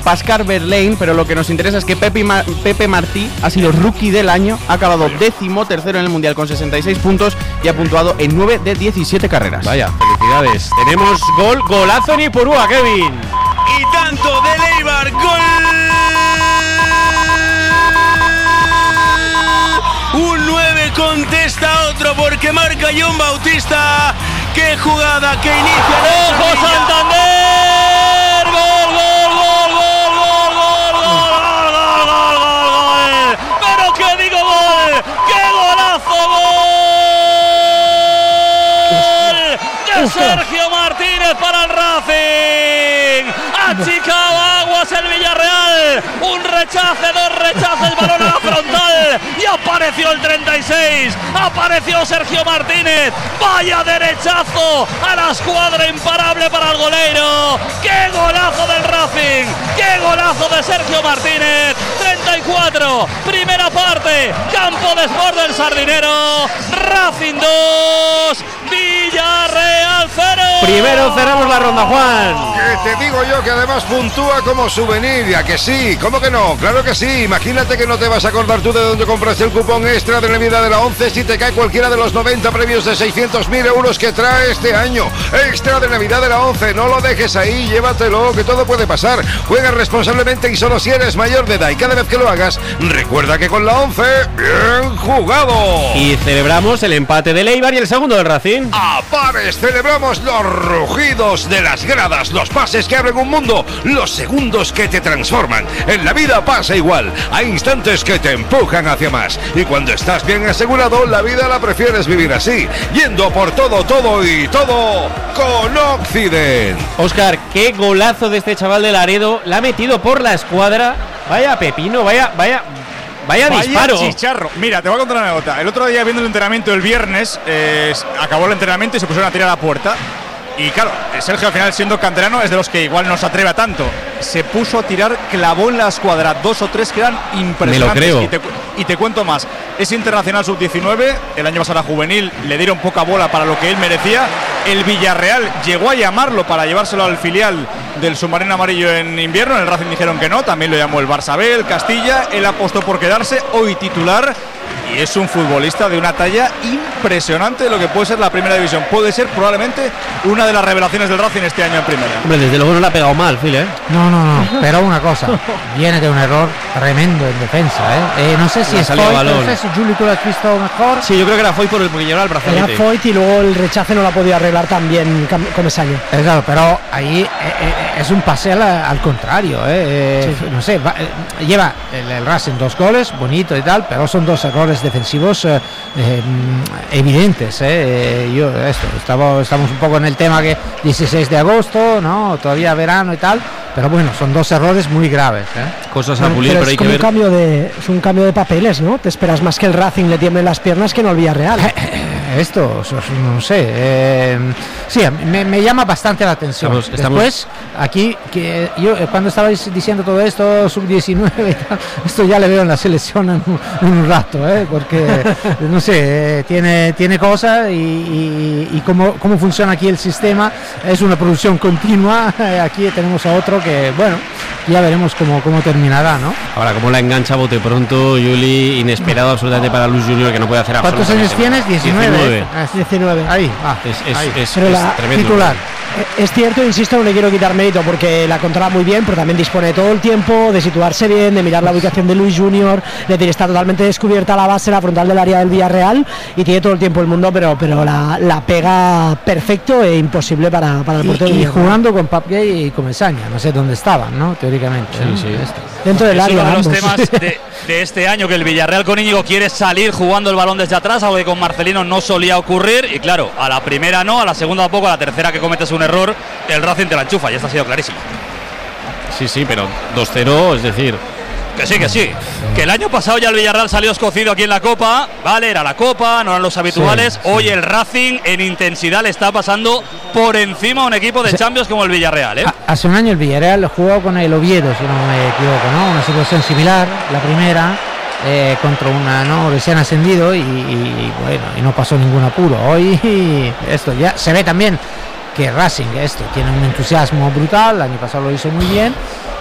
Pascal Verlaine, pero lo que nos interesa es que Pepe, Ma- Pepe Martí ha sido rookie del año, ha acabado décimo tercero en el Mundial con sesenta y seis puntos y ha puntuado en nueve de diecisiete carreras. Vaya, felicidades. Tenemos gol, golazo en Ipurúa, Kevin. Y tanto de Leibar, gol. Un nueve contesta otro porque marca John Bautista. ¡Qué jugada! ¡Qué inicia! ¡Ojo Santander! ¡Gol, gol, gol, gol, gol, gol, gol, gol, gol, gol, gol! ¡Pero qué digo gol! ¡Qué golazo! ¡Gol! De Sergio Martínez para el Racing. Achicado aguas el Villarreal. Un rechace, dos rechaces, balón a la frontal. Y apareció el treinta y seis. Apareció Sergio Martínez. Vaya derechazo a la escuadra imparable para el goleiro. ¡Qué golazo del Racing! ¡Qué golazo de Sergio Martínez! treinta y cuatro, primera parte. Campo de Sport del Sardinero. Racing dos, Villarreal cero. Primero cerramos la ronda, Juan. Que te digo yo que además puntúa como souvenir, ya que sí, ¿cómo que no? Claro que sí, imagínate que no te vas a acordar tú de dónde compraste el cupón extra de Navidad de la once si te cae cualquiera de los noventa premios de seiscientos mil euros que trae este año. Extra de Navidad de la once, no lo dejes ahí, llévatelo, que todo puede pasar. Juega responsablemente y solo si eres mayor de edad, y cada vez que lo hagas, recuerda que con la once, bien jugado. Y celebramos el empate del Eibar y el segundo del Racing. A pares, celebramos los rugidos de las gradas, los pases que abren un mundo, los segundos que te transforman. En la vida pasa igual, hay instantes que te empujan hacia más. Y cuando estás bien asegurado, la vida la prefieres vivir así, yendo por todo, todo y todo con Occident. Óscar, qué golazo de este chaval de Laredo, la ha metido por la escuadra. Vaya pepino, vaya, vaya... Vaya, Vaya disparo. Chicharro. Mira, te voy a contar una anécdota. El otro día viendo el entrenamiento el viernes, eh, acabó el entrenamiento y se pusieron a tirar a la puerta. Y claro, Sergio al final siendo canterano es de los que igual no se atreve a tanto. Se puso a tirar, clavó en la escuadra dos o tres que eran impresionantes. Me lo creo. Y te, y te cuento más. Es internacional sub diecinueve, el año pasado era juvenil, le dieron poca bola para lo que él merecía. El Villarreal llegó a llamarlo para llevárselo al filial del submarino amarillo en invierno. En el Racing dijeron que no, también lo llamó el Barça B, el Castilla. Él apostó por quedarse, hoy titular. Y es un futbolista de una talla impresionante de lo que puede ser la primera división. Puede ser probablemente una de las revelaciones del Racing este año en primera. Hombre, desde luego no le ha pegado mal, Phil, ¿eh? No, no, no, pero una cosa, viene de un error tremendo en defensa, ¿eh? eh no sé si es Foyt, no sé si Juli, tú lo has visto mejor. Sí, yo creo que era Foyt por el porque llevaba el brazalete. Era Foyt y luego el rechace no lo ha podido arreglar también Comesaña. Eh, claro, pero ahí eh, eh, es un pase al, al contrario, ¿eh? eh sí. No sé, va, eh, lleva el, el Racing dos goles, bonito y tal, pero son dos errores defensivos eh, eh, evidentes, ¿eh? Yo, esto, estamos, estamos un poco en el tema que dieciséis de agosto, ¿no? Todavía verano y tal, pero bueno, son dos errores muy graves, ¿eh? Cosas a pulir, pero, pero hay es que como ver. Un cambio de, es un cambio de papeles, ¿no? Te esperas más que el Racing le tiemble las piernas que no el Villarreal. Esto, no sé, eh, sí, me, me llama bastante la atención. Estamos, estamos... Después, aquí, que yo cuando estabais diciendo todo esto, sub diecinueve y tal, esto ya le veo en la selección en un, en un rato, ¿eh? Porque, no sé, eh, tiene, tiene cosas y, y, y cómo, cómo funciona aquí el sistema, es una producción continua. Aquí tenemos a otro que, bueno, ya veremos cómo, cómo terminará, ¿no? Ahora, cómo la engancha bote pronto, Juli, inesperado absolutamente para Luis Junior, que no puede hacer absolutamente nada. ¿Cuántos años tienes? diecinueve. Ah, diecinueve. Ahí, ah, es, es, ahí. es, pero es la tremendo. Titular. Es cierto, insisto, no le quiero quitar mérito porque la controla muy bien, pero también dispone de todo el tiempo de situarse bien, de mirar la ubicación de Luis Junior, de decir, está totalmente descubierta la base, la frontal del área del Villarreal y tiene todo el tiempo el mundo, pero, pero la, la pega perfecto e imposible para, para el portero. Y, y jugando con Papgay y Comesaña, no sé dónde estaban, ¿no? Teóricamente. Sí, ¿no? sí. Dentro del es área. Uno de los ambos. temas de, de este año, que el Villarreal con Íñigo quiere salir jugando el balón desde atrás, algo que con Marcelino no solía ocurrir. Y claro, a la primera no, a la segunda tampoco, a la tercera que cometes un error, el Racing te la enchufa, y esto ha sido clarísimo. Sí, sí, pero dos cero, es decir... Que sí, que sí. Que el año pasado ya el Villarreal salió escocido aquí en la Copa. Vale, era la Copa, no eran los habituales. Sí, sí. Hoy el Racing en intensidad le está pasando por encima a un equipo de sí. Champions como el Villarreal, ¿eh? Hace un año el Villarreal jugó con el Oviedo, si no me equivoco, ¿no? Una situación similar, la primera, eh, contra una, ¿no? Recién ascendido y, y bueno, y no pasó ningún apuro. Hoy esto ya se ve también que Racing esto tiene un entusiasmo brutal, el año pasado lo hizo muy bien.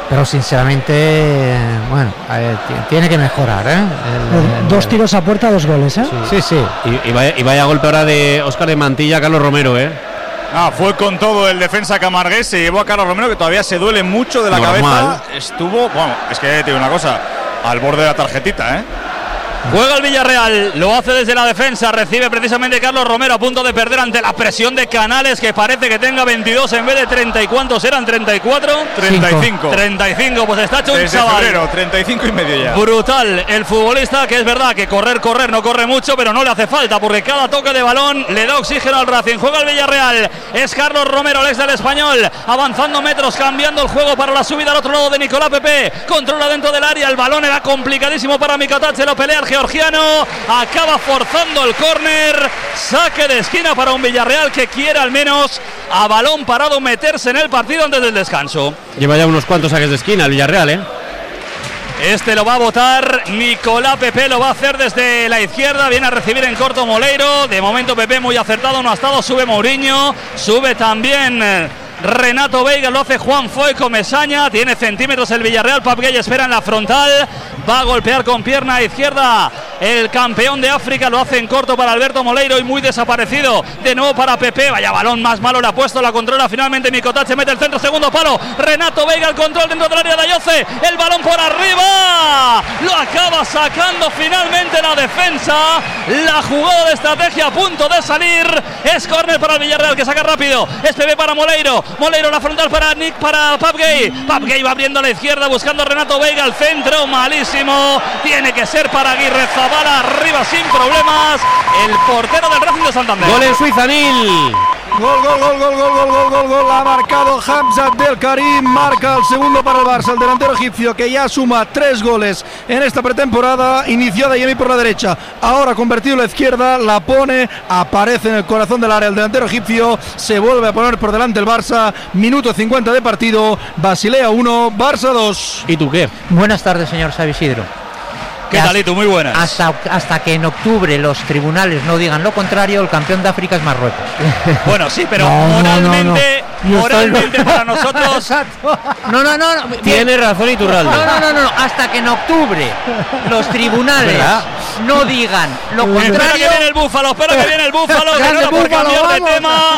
pero sinceramente, bueno, eh, tiene que mejorar, ¿eh? El, el, dos tiros a puerta, dos goles, ¿eh? Sí, sí. sí. Y, y, vaya, y vaya golpe ahora de Óscar de Mantilla a Carlos Romero, ¿eh? Ah, fue con todo el defensa Camargués, se llevó a Carlos Romero, que todavía se duele mucho de la Normal. cabeza. Estuvo, bueno, es que tiene una cosa, al borde de la tarjetita, ¿eh? Juega el Villarreal, lo hace desde la defensa, recibe precisamente Carlos Romero a punto de perder ante la presión de Canales, que parece que tenga veintidós en vez de treinta. ¿Y cuántos eran? ¿treinta y cuatro? treinta y cinco. treinta y cinco, pues está hecho un desde chaval. febrero, treinta y cinco y medio ya. Brutal el futbolista, que es verdad que correr, correr, no corre mucho, pero no le hace falta, porque cada toque de balón le da oxígeno al Racing. Juega el Villarreal, es Carlos Romero, el ex del Español, avanzando metros, cambiando el juego para la subida al otro lado de Nicolás Pepe, controla dentro del área, el balón era complicadísimo para Mikotáz, se lo pelea el georgiano. Acaba forzando el córner, saque de esquina para un Villarreal que quiere al menos a balón parado meterse en el partido antes del descanso. Lleva ya unos cuantos saques de esquina el Villarreal, ¿eh? Este lo va a botar Nicolás Pepe, lo va a hacer desde la izquierda, viene a recibir en corto Moleiro, de momento Pepe muy acertado, no ha estado, sube Mourinho, sube también Renato Veiga, lo hace Juan Foy con Mesaña, tiene centímetros el Villarreal, Pap Gay espera en la frontal, va a golpear con pierna izquierda el campeón de África, lo hace en corto para Alberto Moleiro y muy desaparecido, de nuevo para Pepe, vaya balón más malo le ha puesto, la controla finalmente Mikotáz, se mete el centro, segundo palo, Renato Veiga, el control dentro del área de Ayoce, el balón por arriba, lo acaba sacando finalmente la defensa, la jugada de estrategia a punto de salir, es córner para el Villarreal que saca rápido, es Pepe para Moleiro, Moleiro la frontal para Nick, para Pap Gay, Pap Gay va abriendo a la izquierda buscando a Renato Veiga, al centro, malísimo, tiene que ser para Aguirre Zabala, arriba sin problemas, el portero del Racing de Santander. Gol en Suiza, Nil. Gol, gol, gol, gol, gol, gol, gol, gol, gol, ha marcado Hamza Abdel Karim, marca el segundo para el Barça, el delantero egipcio que ya suma tres goles en esta pretemporada, inició de Yemi por la derecha, ahora convertido a la izquierda, la pone, aparece en el corazón del área el delantero egipcio, se vuelve a poner por delante el Barça, minuto cincuenta de partido, Basilea uno, Barça dos. ¿Y tú qué? Buenas tardes, señor Xavi Isidro. ¿Qué tal, y tú? Muy buenas. Hasta, hasta que en octubre los tribunales no digan lo contrario, el campeón de África es Marruecos. Bueno, sí, pero no, moralmente, no, no. moralmente para nosotros. No, no, no. no. Tiene razón Iturralde. No, no, no, no, no. Hasta que en octubre los tribunales ¿verdad? no digan lo contrario. Espera que viene el búfalo, espera que viene el búfalo, que no era por cambiar de tema.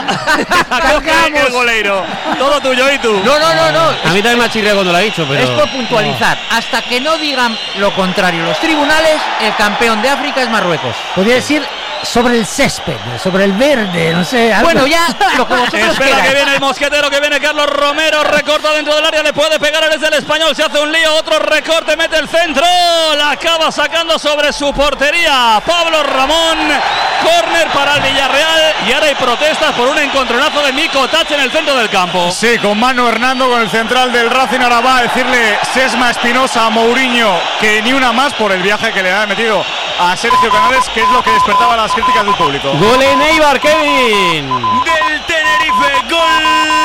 Coge el goleiro. Todo tuyo, ¿y tú? No, no, no, no. A mí también me ha chirriado cuando lo ha dicho, pero. Es por puntualizar. No. Hasta que no digan lo contrario los tribunales, el campeón de África es Marruecos. Podría decir sobre el césped, sobre el verde, no sé. Algo. Bueno, ya lo que vosotros Espera queráis. que viene el mosquetero, que viene Carlos Romero, recorta dentro del área, le puede pegar desde el Español, se hace un lío, otro recorte, mete el centro, la acaba sacando sobre su portería Pablo Ramón, córner para el Villarreal y ahora hay protestas por un encontronazo de Mikotáz en el centro del campo. Sí, con Manu Hernando, con el central del Racing, ahora va a decirle Sesma Espinosa a Mourinho que ni una más por el viaje que le ha metido a Sergio Canales, que es lo que despertaba las críticas del público. Gol en Eibar, Kevin. Del Tenerife, gol.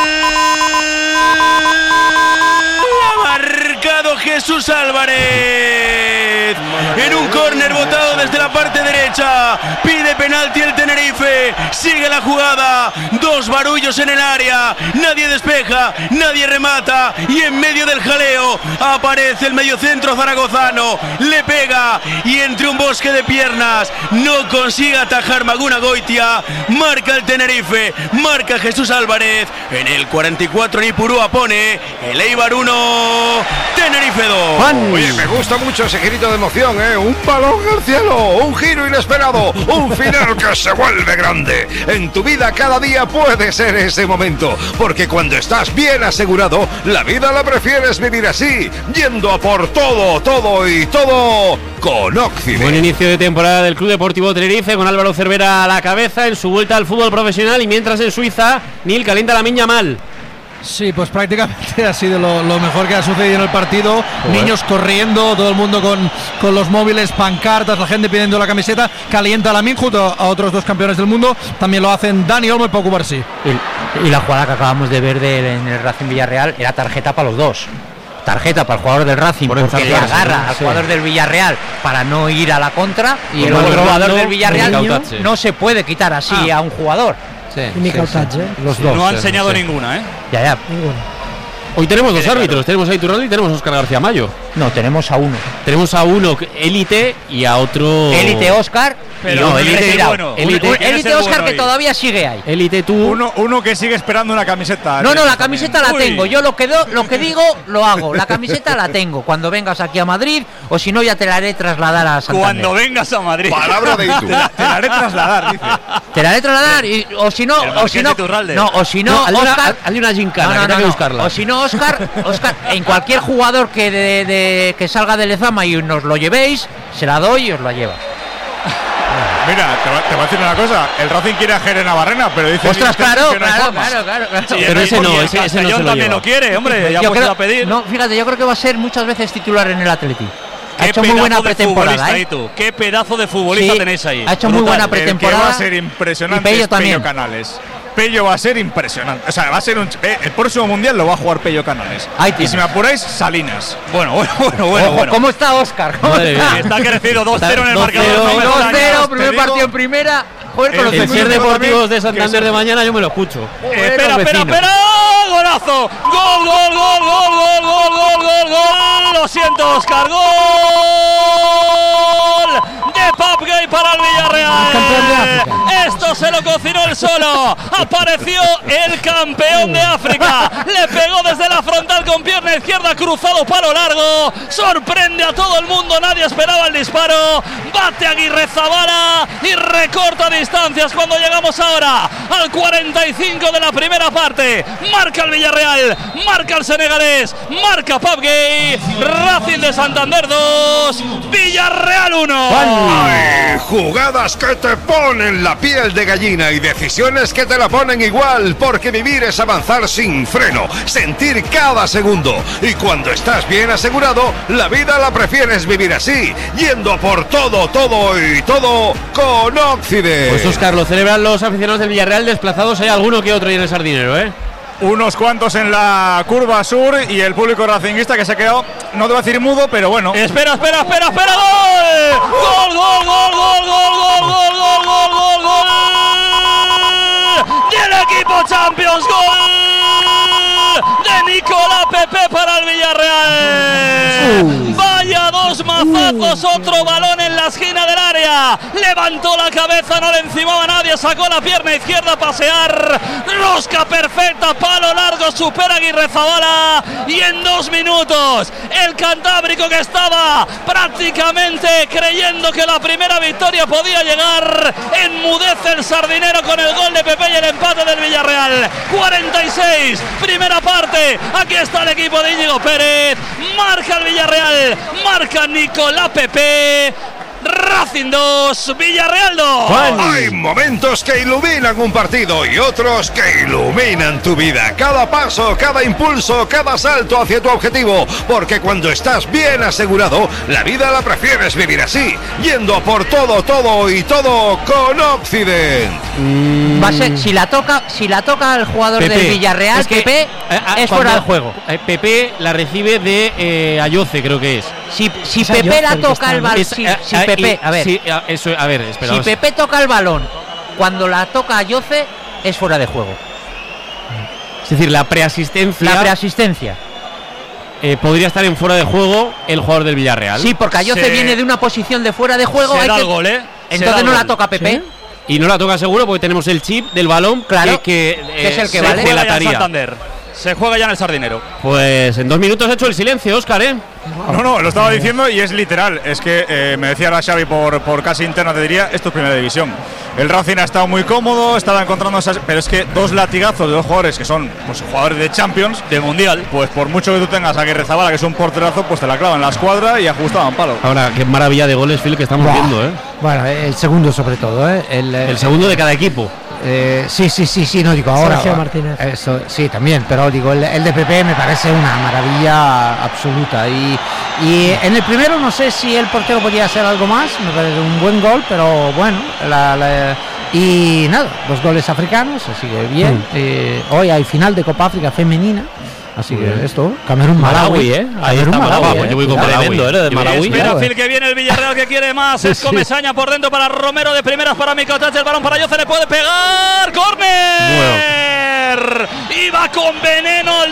Ha marcado Jesús Álvarez. En un córner botado desde la parte derecha. Pide penalti el Tenerife. Sigue la jugada. Dos barullos en el área. Nadie despeja, nadie remata. Y en medio del jaleo aparece el mediocentro zaragozano. Le pega y entre un bosque de piernas no consigue atajar Maguna Goitia. Marca el Tenerife. Marca Jesús Álvarez. En el cuarenta y cuatro Nipurúa pone el Eibar uno, Tenerife dos. Juan. Oye, me gusta mucho ese grito de emoción, ¿eh? Un balón al cielo, un giro inesperado, un final que se vuelve grande. En tu vida cada día puede ser ese momento, porque cuando estás bien asegurado, la vida la prefieres vivir así, yendo a por todo, todo y todo con Occident. Buen inicio de temporada del Club Deportivo Tenerife, con Álvaro Cervera a la cabeza en su vuelta al fútbol profesional, y mientras en Suiza, Nil calienta la miña mal. Sí, pues prácticamente ha sido lo, lo mejor que ha sucedido en el partido. Joder. Niños corriendo, todo el mundo con, con los móviles, pancartas, la gente pidiendo la camiseta. Calienta Lamin junto a otros dos campeones del mundo. También lo hacen Dani Olmo y Pau Cubarsí. Y, y la jugada que acabamos de ver de, en el Racing Villarreal era tarjeta para los dos. Tarjeta para el jugador del Racing por porque le agarra al sí. jugador del Villarreal para no ir a la contra, y el otro jugador del Villarreal no se puede quitar así ah. a un jugador. Sí, sí, sí. Los dos. No ha enseñado sí. ninguna, ¿eh? Ya, ya. Ninguna. Hoy tenemos dos árbitros, tenemos a Iturralde y tenemos a Óscar García Mayo. No, tenemos a uno. Tenemos a uno élite y a otro élite Óscar, pero no, élite bueno. Élite Óscar bueno que todavía sigue ahí. Élite tú. Uno, uno que sigue esperando una camiseta. No, no, la camiseta la tengo. Yo lo que do, lo que digo lo hago. La camiseta la tengo. Cuando vengas aquí a Madrid o si no ya te la haré trasladar a Santander. Cuando vengas a Madrid. Palabra de Itu. Te la, te la haré trasladar, dice. Te la haré trasladar y, o si no, o si no, no, o si no, no Óscar, hazle una gincana, no, no, que tengo no, que no. buscarla. O si no, Óscar, Óscar, en cualquier jugador que de, de, que salga de Lezama y nos lo llevéis, se la doy y os la lleva. Mira, te, va, te voy a decir una cosa. El Racing quiere a Jere Navarrena, pero dice. Ostras, claro, que no hay claro, formas. claro, claro, claro. Sí, pero ese no, ese, ese no se lo también lleva. lo quiere, hombre. Ya Yo puesto creo- a pedir. No, fíjate, yo creo que va a ser muchas veces titular en el Atleti. Ha Qué hecho muy pedazo buena de pretemporada, futbolista, ¿eh? ahí tú. Qué pedazo de futbolista Sí, tenéis ahí. ha hecho muy buena El que pretemporada. va a ser impresionante Y Pello es Pello también. Canales. Pello va a ser impresionante. O sea, va a ser un. eh, El próximo mundial lo va a jugar Pello Canales. Ahí y tienes. si me apuráis, Salinas. Bueno, bueno, bueno, bueno. Ojo, bueno. ¿cómo está Óscar? ¿Cómo Madre está? mía. Está crecido dos cero en el dos marcador. cero, No me dos extraña. cero, te primer digo, partido en primera. Joder, con los el El vecinos. ser Vecino deportivos también, de Santander que de se- mañana yo me lo escucho. Espera, espera, Los vecinos. espera. Golazo. Gol, gol, gol, gol, gol, gol, gol, gol, gol. Lo siento, Óscar. Gol de Pape Gueye para el Villarreal. Campeón de África. Esto se lo cocinó él solo. Apareció el campeón de África. Le pegó desde la frontal con pierna izquierda, cruzado palo largo. Sorprende a todo el mundo. Nadie esperaba el disparo. Bate Aguirre Zabala y recorta distancias cuando llegamos ahora al cuarenta y cinco de la primera parte. Marca el Villarreal, marca el senegalés, marca Pape Gueye. Racing de Santander dos, Villarreal uno. Ay, jugadas que te ponen la piel de gallina y decisiones que te la ponen igual, porque vivir es avanzar sin freno, sentir cada segundo. Y cuando estás bien asegurado, la vida la prefieres vivir así, yendo por todo, todo y todo con Occident. Pues Óscar, lo celebran los aficionados del Villarreal desplazados. Hay alguno que otro ahí en el Sardinero, ¿eh? Unos cuantos en la curva sur y el público racinguista que se ha quedado, no te voy a decir mudo, pero bueno. Espera, espera, espera, espera. Gol, gol, gol, gol, gol, gol, gol, gol, gol, gol, gol, gol del equipo Champions. Gol de Nicolás Pepe para el Villarreal. Vaya dos mazazos, otro balón en la esquina del área. Levantó la cabeza, no le encimaba a nadie, sacó la pierna izquierda a pasear. Rosca perfecta, palo largo, supera Aguirre Zabala. Y en dos minutos, el cantábrico que estaba prácticamente creyendo que la primera victoria podía llegar, enmudece el sardinero con el gol de Pepe y el empate del Villarreal. cuarenta y seis, primera parte. Aquí está el equipo de Íñigo Pérez. Marca el Villarreal, marca Nicolás Pepe. Racing dos, Villarreal dos. Hay momentos que iluminan un partido y otros que iluminan tu vida. Cada paso, cada impulso, cada salto hacia tu objetivo. Porque cuando estás bien asegurado, la vida la prefieres vivir así, yendo por todo, todo y todo con Occident. Va a ser, si la toca, si la toca el jugador Pepe, del Villarreal, es que, Pepe, eh, ah, es cuando- fuera del juego. eh, Pepe la recibe de eh, Ayoce, creo que es. Si, si Es Pepe Ayoce la el que toca está, el ¿no? balón, Es, si, eh, si eh, Pepe, y- a ver, sí, a- eso, a ver, espera. si vamos. Pepe toca el balón cuando la toca Ayoce, es fuera de juego. Es decir, la preasistencia La preasistencia. eh, podría estar en fuera de juego el jugador del Villarreal. Sí, porque Ayoce Se- viene de una posición de fuera de juego. Se hay da que- el gol, ¿eh? Se da Entonces el no la gol. toca Pepe. Y no la toca seguro porque tenemos el chip del balón Claro, que, que, que es el que se vale. Se juega ya en delataría. Santander. Se juega ya en el Sardinero. Pues en dos minutos ha hecho el silencio, Óscar, ¿eh? No, no, lo estaba diciendo y es literal. Es que eh, me decía la Xavi por, por casi interna, te diría, esto es primera división. El Racing ha estado muy cómodo, estaba encontrando esas. Pero es que dos latigazos de dos jugadores que son pues, jugadores de Champions, De Mundial. pues por mucho que tú tengas a Aguirre Zabala, que es un porterazo, pues te la clavan en la escuadra y ajustaban palo. Ahora, qué maravilla de goles, Phil, que estamos Buah. viendo, ¿eh? Bueno, el segundo sobre todo, ¿eh? El, El segundo de cada equipo. Eh, sí, sí, sí, sí, no digo ahora. Sergio Martínez. Eso, sí, también, pero digo, el, el de Pepe me parece una maravilla absoluta. Y, y en el primero no sé si el portero podía hacer algo más, me parece un buen gol, pero bueno, la, la- y nada, dos goles africanos, así que bien. Mm. Eh, hoy hay final de Copa África femenina. Así Muy que bien. esto, Camerún-Malawi, Malawi, ¿eh? Ahí está Malawi, pues yo voy con Cuidado. Malawi. Tremendo, ¿eh? De Malawi. Espera, Cuidado, Phil, que viene el Villarreal que quiere más. Sí, Es sí. Comesaña por dentro para Romero de primeras para Micotage. El balón para Ayoce, le puede pegar. ¡Córner! Y va con veneno el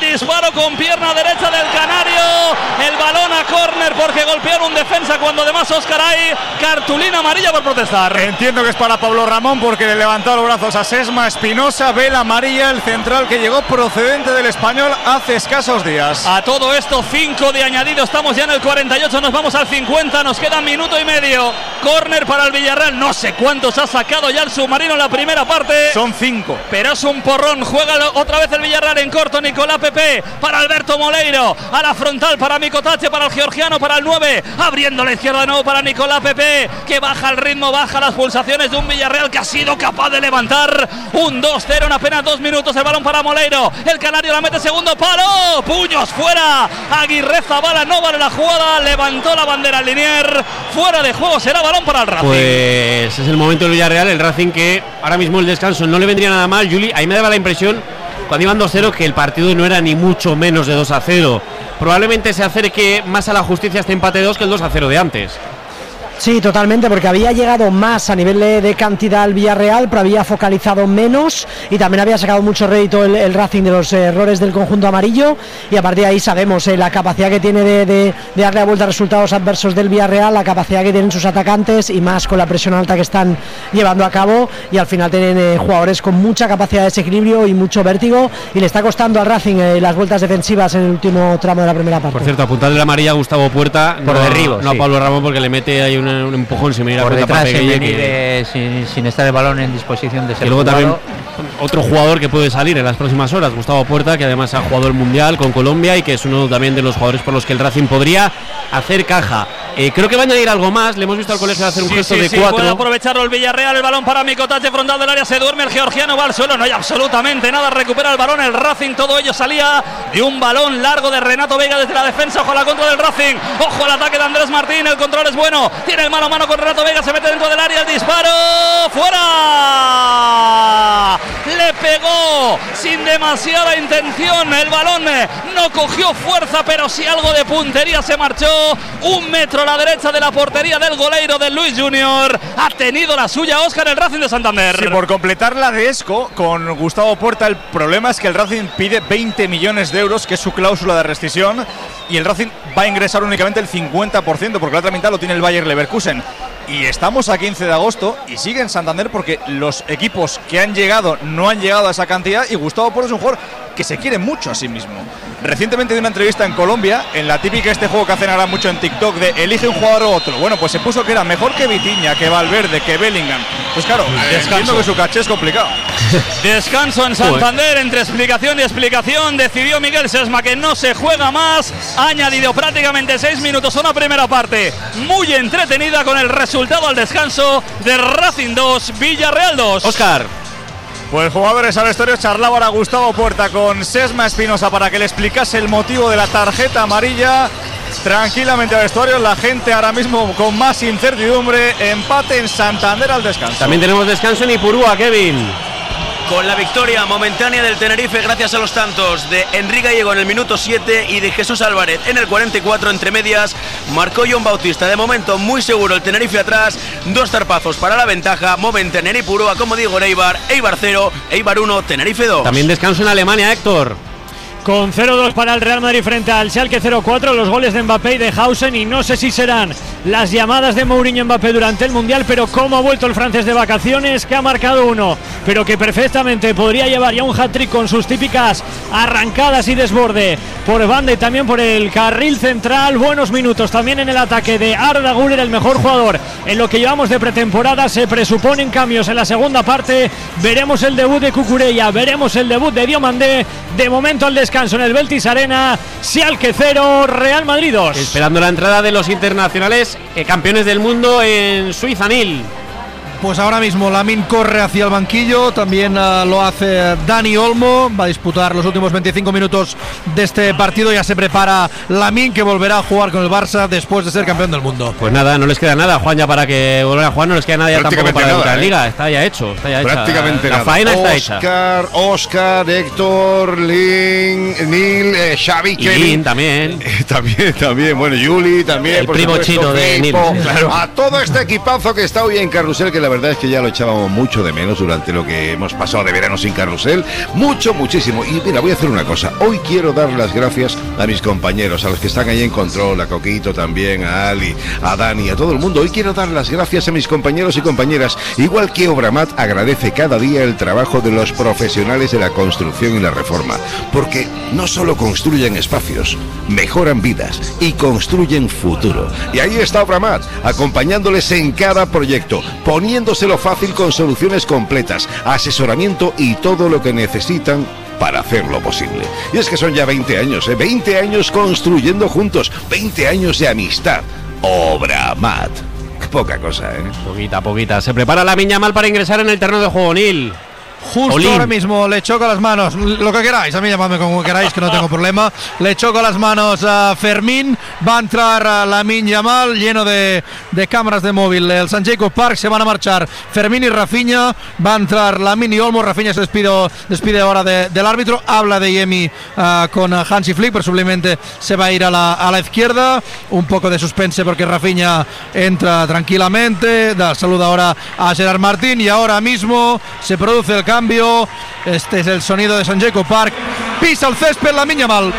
disparo con pierna derecha del canario. El balón a córner porque golpearon un defensa cuando además Óscar hay cartulina amarilla por protestar. Entiendo que es para Pablo Ramón porque le levantó los brazos a Sesma Espinosa. Ve la amarilla, el central que llegó procedente del Español hace escasos días. A todo esto, cinco de añadido. Estamos ya en el cuarenta y ocho, nos vamos al cincuenta. Nos queda minuto y medio. Córner para el Villarreal. No sé cuántos ha sacado ya el submarino en la primera parte. Son cinco. Pero es un porrón. Juega otra vez el Villarreal en corto. Nicolás Pepe para Alberto Moleiro. A la frontal para Micotache, para el georgiano, para el nueve. Abriendo la izquierda de nuevo para Nicolás Pepe, que baja el ritmo, baja las pulsaciones de un Villarreal que ha sido capaz de levantar un dos cero en apenas dos minutos. El balón para Moleiro. El canario la mete segundo palo. Puños fuera. Aguirre Zabala, no vale la jugada. Levantó la bandera Linier. Fuera de juego, será balón para el Racing. Pues es el momento del Villarreal. El Racing que ahora mismo el descanso no le vendría nada mal. Juli, ahí me daba la impresión cuando iban dos cero que el partido no era ni mucho menos de dos a cero. Probablemente se acerque más a la justicia este empate dos que el dos a cero de antes. Sí, totalmente, porque había llegado más a nivel de, de cantidad al Villarreal, pero había focalizado menos y también había sacado mucho rédito el, el Racing de los errores del conjunto amarillo, y a partir de ahí sabemos eh, la capacidad que tiene de, de, de darle la vuelta a resultados adversos del Villarreal, la capacidad que tienen sus atacantes y más con la presión alta que están llevando a cabo, y al final tienen eh, jugadores con mucha capacidad de desequilibrio y mucho vértigo, y le está costando al Racing eh, las vueltas defensivas en el último tramo de la primera parte. Por cierto, apuntarle la amarilla a Gustavo Puerta, por no, derribo, no sí. a Pablo Ramón, porque le mete ahí un un empujón sin venir por a detrás, sin, Peguelle, venir, que... eh, sin, sin estar el balón en disposición de ser y luego jugado. también otro jugador que puede salir en las próximas horas, Gustavo Puerta, que además ha jugado el Mundial con Colombia y que es uno también de los jugadores por los que el Racing podría hacer caja. Eh, creo que va a añadir algo más. Le hemos visto al colegio hacer un sí, gesto sí, de sí, cuatro. Puede aprovecharlo el Villarreal. El balón para Micotache, frontal del área. Se duerme el georgiano, va al suelo. No hay absolutamente nada. Recupera el balón el Racing. Todo ello salía de un balón largo de Renato Vega desde la defensa. Ojo a la contra del Racing. Ojo al ataque de Andrés Martín. El control es bueno. Tiene el mano a mano con Renato Vega. Se mete dentro del área. El disparo. ¡Fuera! Le pegó sin demasiada intención. El balón no cogió fuerza, pero sí algo de puntería. Se marchó un metro a la derecha de la portería del goleiro de Luis Junior. Ha tenido la suya Óscar, el Racing de Santander. Sí, por completar la de Esco con Gustavo Puerta, el problema es que el Racing pide veinte millones de euros, que es su cláusula de rescisión, y el Racing va a ingresar únicamente el cincuenta por ciento, porque la otra mitad lo tiene el Bayer Leverkusen. Y estamos a quince de agosto y sigue en Santander porque los equipos que han llegado no han llegado a esa cantidad, y Gustavo Puerta es un jugador que se quiere mucho a sí mismo. Recientemente dio una entrevista en Colombia, en la típica este juego que hacen ahora mucho en TikTok de elige un jugador u otro. Bueno, pues se puso que era mejor que Vitinha, que Valverde, que Bellingham. Pues claro, entiendo que su caché es complicado. Descanso en Santander, entre explicación y explicación. Decidió Miguel Sesma que no se juega más. Ha añadido prácticamente seis minutos a una primera parte muy entretenida, con el resultado al descanso de Racing dos, Villarreal dos. Óscar. Pues jugadores al vestuario, charlaba ahora Gustavo Puerta con Sesma Espinosa para que le explicase el motivo de la tarjeta amarilla. Tranquilamente al vestuario, la gente ahora mismo con más incertidumbre. Empate en Santander al descanso. También tenemos descanso en Ipurúa, Kevin. Con la victoria momentánea del Tenerife gracias a los tantos de Enrique Gallego en el minuto siete y de Jesús Álvarez en el cuarenta y cuatro, entre medias marcó John Bautista. De momento muy seguro el Tenerife atrás, dos zarpazos para la ventaja momentánea en Ipurúa, como digo, Eibar, Eibar cero, Eibar uno, Tenerife dos. También descanso en Alemania, Héctor. Con cero dos para el Real Madrid frente al Schalke cero cuatro, los goles de Mbappé y de Hausen, y no sé si serán las llamadas de Mourinho Mbappé durante el Mundial, pero cómo ha vuelto el francés de vacaciones, que ha marcado uno, pero que perfectamente podría llevar ya un hat-trick con sus típicas arrancadas y desborde por banda y también por el carril central. Buenos minutos también en el ataque de Arda Güler, el mejor jugador en lo que llevamos de pretemporada. Se presuponen cambios en la segunda parte, veremos el debut de Cucurella, veremos el debut de Diomandé. De momento al descanso en el Beltis Arena, Schalke cero, Real Madrid dos. Esperando la entrada de los internacionales eh, campeones del mundo en Suiza, Nil. Pues ahora mismo Lamine corre hacia el banquillo, también uh, lo hace Dani Olmo, va a disputar los últimos veinticinco minutos de este partido. Ya se prepara Lamine, que volverá a jugar con el Barça después de ser campeón del mundo. Pues nada, no les queda nada, Juan, ya para que vuelvan a jugar, no les queda nada ya tampoco para nada, la ¿eh? Liga, está ya hecho, está ya Prácticamente hecha. La nada. faena está hecha. Oscar, Oscar, Héctor, Lin, Nil, eh, Xavi, Y Kevin. Lin también. Eh, también, también, bueno, Juli también. El por primo supuesto, chino de Nil. Feipo. Claro. A todo este equipazo que está hoy en Carrusel, que la verdad es que ya lo echábamos mucho de menos durante lo que hemos pasado de verano sin carrusel. Mucho, muchísimo. Y mira, voy a hacer una cosa. Hoy quiero dar las gracias a mis compañeros, a los que están ahí en control, a Coquito también, a Ali, a Dani, a todo el mundo. Hoy quiero dar las gracias a mis compañeros y compañeras. Igual que Obramat agradece cada día el trabajo de los profesionales de la construcción y la reforma. Porque no solo construyen espacios, mejoran vidas y construyen futuro. Y ahí está Obramat, acompañándoles en cada proyecto, poniéndoselo fácil con soluciones completas, asesoramiento y todo lo que necesitan para hacerlo posible. Y es que son ya veinte años, ¿eh? veinte años construyendo juntos, veinte años de amistad. Obramat. Poca cosa, ¿eh? Poquita, poquita. Se prepara Lamine Yamal para ingresar en el terreno de juego, Nil. Justo Olín. Ahora mismo le choca las manos, lo que queráis, a mí llamadme como queráis, que no tengo problema. Le choca las manos a Fermín. Va a entrar a Lamine Yamal, lleno de, de cámaras de móvil. El San Jacob Park, se van a marchar Fermín y Rafinha. Va a entrar Lamine y Olmo. Rafinha se despide, despide ahora de, del árbitro. Habla de Yemi uh, con Hansi Flick, presumiblemente se va a ir a la, a la izquierda. Un poco de suspense porque Rafinha entra tranquilamente. Da saluda ahora a Gerard Martín y ahora mismo se produce el cambio. Este es el sonido de San Jacob Park. Pisa el césped Lamine Yamal.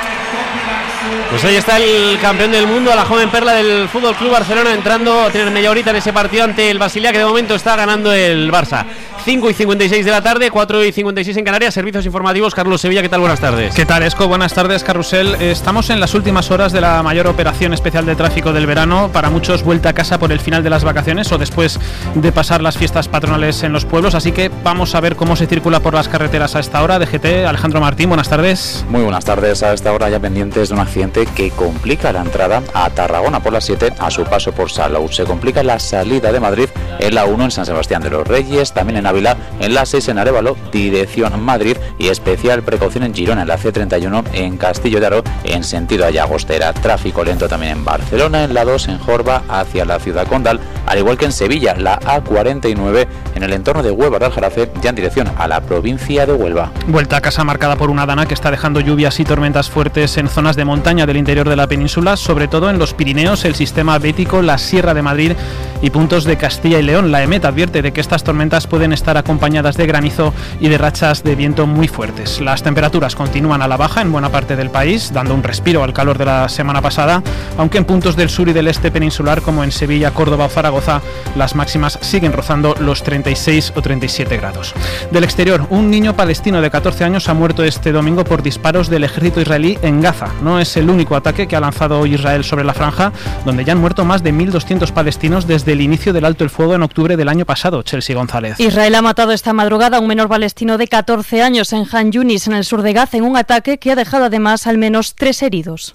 Pues ahí está el campeón del mundo, la joven perla del Fútbol Club Barcelona, entrando a tener media horita en ese partido ante el Basilea, que de momento está ganando el Barça. cinco y cincuenta y seis de la tarde, cuatro y cincuenta y seis en Canarias. Servicios informativos, Carlos Sevilla, ¿qué tal? Buenas tardes. ¿Qué tal, Esco? Buenas tardes, Carrusel. Estamos en las últimas horas de la mayor operación especial de tráfico del verano. Para muchos, vuelta a casa por el final de las vacaciones o después de pasar las fiestas patronales en los pueblos. Así que vamos a ver cómo se circula por las carreteras a esta hora. D G T, Alejandro Martín, buenas tardes. Muy buenas tardes. A esta hora ya pendientes de un accidente que complica la entrada a Tarragona por la siete a su paso por Salou. Se complica la salida de Madrid en la uno en San Sebastián de los Reyes, también en Ávila en la seis en Arévalo, dirección Madrid, y especial precaución en Girona en la C treinta y uno en Castillo de Aro en sentido a Llagostera. Tráfico lento también en Barcelona, en la dos en Jorba hacia la ciudad condal, al igual que en Sevilla, la A cuarenta y nueve en el entorno de Huelva de Aljarafe, ya en dirección a la provincia de Huelva. Vuelta a casa marcada por una dana que está dejando lluvias y tormentas fuertes en zonas de montaña del interior de la península, sobre todo en los Pirineos, el sistema bético, la Sierra de Madrid y puntos de Castilla y León. La EMET advierte de que estas tormentas pueden estar acompañadas de granizo y de rachas de viento muy fuertes. Las temperaturas continúan a la baja en buena parte del país, dando un respiro al calor de la semana pasada, aunque en puntos del sur y del este peninsular, como en Sevilla, Córdoba o Zaragoza, las máximas siguen rozando los treinta y seis o treinta y siete grados. Del exterior, un niño palestino de catorce años ha muerto este domingo por disparos del ejército israelí en Gaza. No es el único ataque que ha lanzado hoy Israel sobre la franja, donde ya han muerto más de mil doscientos palestinos desde el inicio del alto el fuego en octubre del año pasado. Chelsea González. Israel ha matado esta madrugada a un menor palestino de catorce años en Han Yunis, en el sur de Gaza, en un ataque que ha dejado además al menos tres heridos.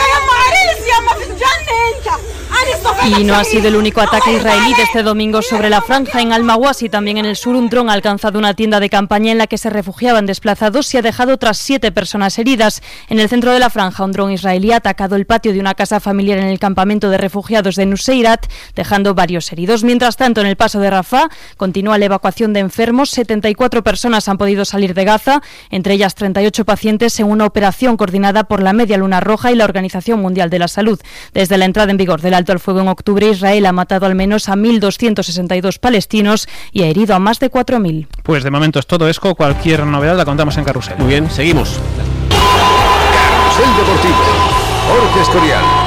Y no ha sido el único ataque israelí de este domingo sobre la franja. En Al-Mawasi, también en el sur, un dron ha alcanzado una tienda de campaña en la que se refugiaban desplazados y ha dejado otras siete personas heridas. En el centro de la franja, un dron israelí ha atacado el patio de una casa familiar en el campamento de refugiados de Nuseirat, dejando varios heridos. Mientras tanto, en el paso de Rafah continúa la evacuación de enfermos. setenta y cuatro personas han podido salir de Gaza, entre ellas treinta y ocho pacientes, en una operación coordinada por la Media Luna Roja y la Organización Mundial de la Salud. Desde la entrada en vigor del alto al fuego en octubre, Israel ha matado al menos a mil doscientos sesenta y dos palestinos y ha herido a más de cuatro mil. Pues de momento es todo, Esco. Cualquier novedad la contamos en Carrusel. Muy bien, seguimos. Carrusel Deportivo. Jorge Escorial.